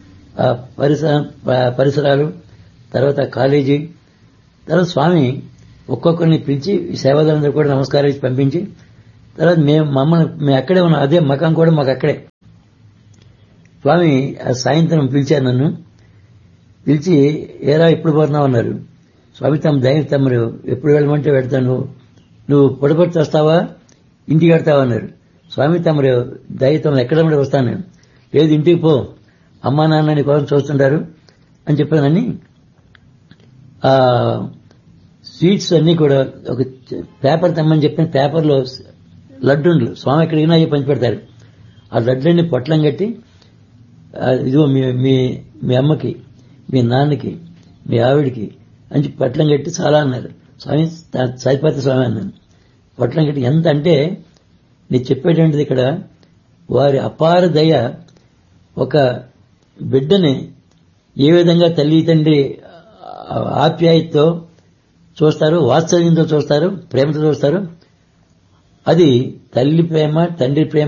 పరిసరాలు, తర్వాత కాలేజీ, తర్వాత స్వామి ఒక్కొక్కరిని పిలిచి సేవాదారులందరూ కూడా నమస్కారం ఇచ్చి పంపించి తర్వాత మేము అక్కడే ఉన్నాం. అదే మకం కూడా మాకు అక్కడే. స్వామి సాయంత్రం పిలిచారు నన్ను. పిలిచి ఏరా ఎప్పుడు పోతున్నావు అన్నారు. స్వామి తమరు ఎప్పుడు వెళ్ళమంటే వెళ్తాను, నువ్వు పొడపట్టి వస్తావా ఇంటికి వెళ్తావా అన్నారు. స్వామి తమరు దయతో ఎక్కడ వస్తాను. లేదు ఇంటికి పో, అమ్మా నాన్న నీ కోసం చూస్తుంటారు అని చెప్పానని ఆ స్వీట్స్ అన్ని కూడా ఒక పేపర్ తెమ్మని చెప్పిన పేపర్లో లడ్డూలు స్వామి ఎక్కడికైనా అయ్యి పంచి పెడతారు. ఆ లడ్లన్నీ పొట్లం కట్టి ఇదిగో మీ అమ్మకి, మీ నాన్నకి, మీ ఆవిడికి అని పొట్లం కట్టి చాలా అన్నారు. స్వామి సాయిపాత్ర స్వామి అన్నాను. పొట్లంకటి ఎంత అంటే నేను చెప్పేటువంటిది ఇక్కడ వారి అపార దయ, ఒక బిడ్డని ఏ విధంగా తల్లి తండ్రి ఆప్యాయతతో చూస్తారు, వాత్సల్యంతో చూస్తారు, ప్రేమతో చూస్తారు. అది తల్లి ప్రేమ, తండ్రి ప్రేమ,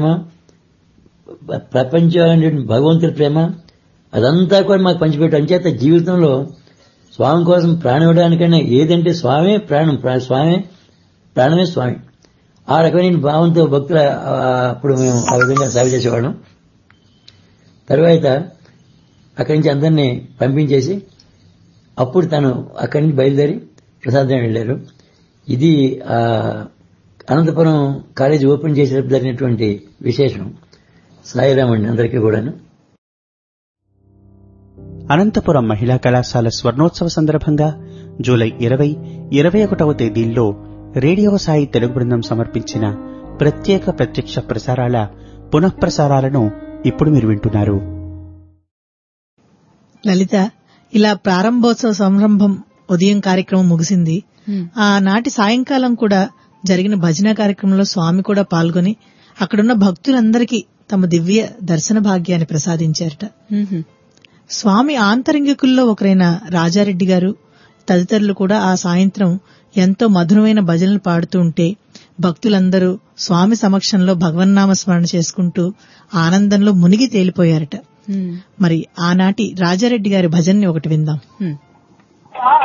ప్రపంచం భగవంతుడి ప్రేమ, అదంతా కూడా మాకు పంచిపెట్టారు. అంచేత జీవితంలో స్వామి కోసం ప్రాణం ఇవ్వడానికైనా ఏదంటే స్వామే ప్రాణం, స్వామే ప్రాణమే స్వామి. ఆ రకమైన భావంతో భక్తులు అప్పుడు మేము ఆ విధంగా సేవ చేసేవాళ్ళం. తర్వాత అక్కడి నుంచి అందరినీ పంపించేసి అప్పుడు తను అక్కడి నుంచి బయలుదేరి ప్రసాదం వెళ్ళారు. ఇది అనంతపురం కాలేజీ ఓపెన్ చేసేటప్పుడు జరిగినటువంటి విశేషం. సాయిరామ్ అండి అందరికీ కూడాను. అనంతపురం మహిళా కళాశాల స్వర్ణోత్సవ సందర్భంగా జూలై 20, 21వ తేదీల్లో రేడియో సాయి తెలుగు బృందం సమర్పించిన ప్రత్యేక ప్రత్యక్ష ప్రసారాల పునఃప్రసారాలను ఇప్పుడు మీరు వింటున్నారు. లలిత, ఇలా ప్రారంభోత్సవ సంరంభం ఉదయం కార్యక్రమం ముగిసింది. ఆనాటి సాయంకాలం కూడా జరిగిన భజన కార్యక్రమంలో స్వామి కూడా పాల్గొని అక్కడున్న భక్తులందరికీ తమ దివ్య దర్శన భాగ్యాన్ని ప్రసాదించారట. స్వామి ఆంతరంగికుల్లో ఒకరైన రాజారెడ్డి గారు తదితరులు కూడా ఆ సాయంత్రం ఎంతో మధురమైన భజనలు పాడుతూ ఉంటే భక్తులందరూ స్వామి సమక్షంలో భగవన్నామ స్మరణ చేసుకుంటూ ఆనందంలో మునిగి తేలిపోయారట. మరి ఆనాటి రాజారెడ్డి గారి భజన్ని ఒకటి విందాం.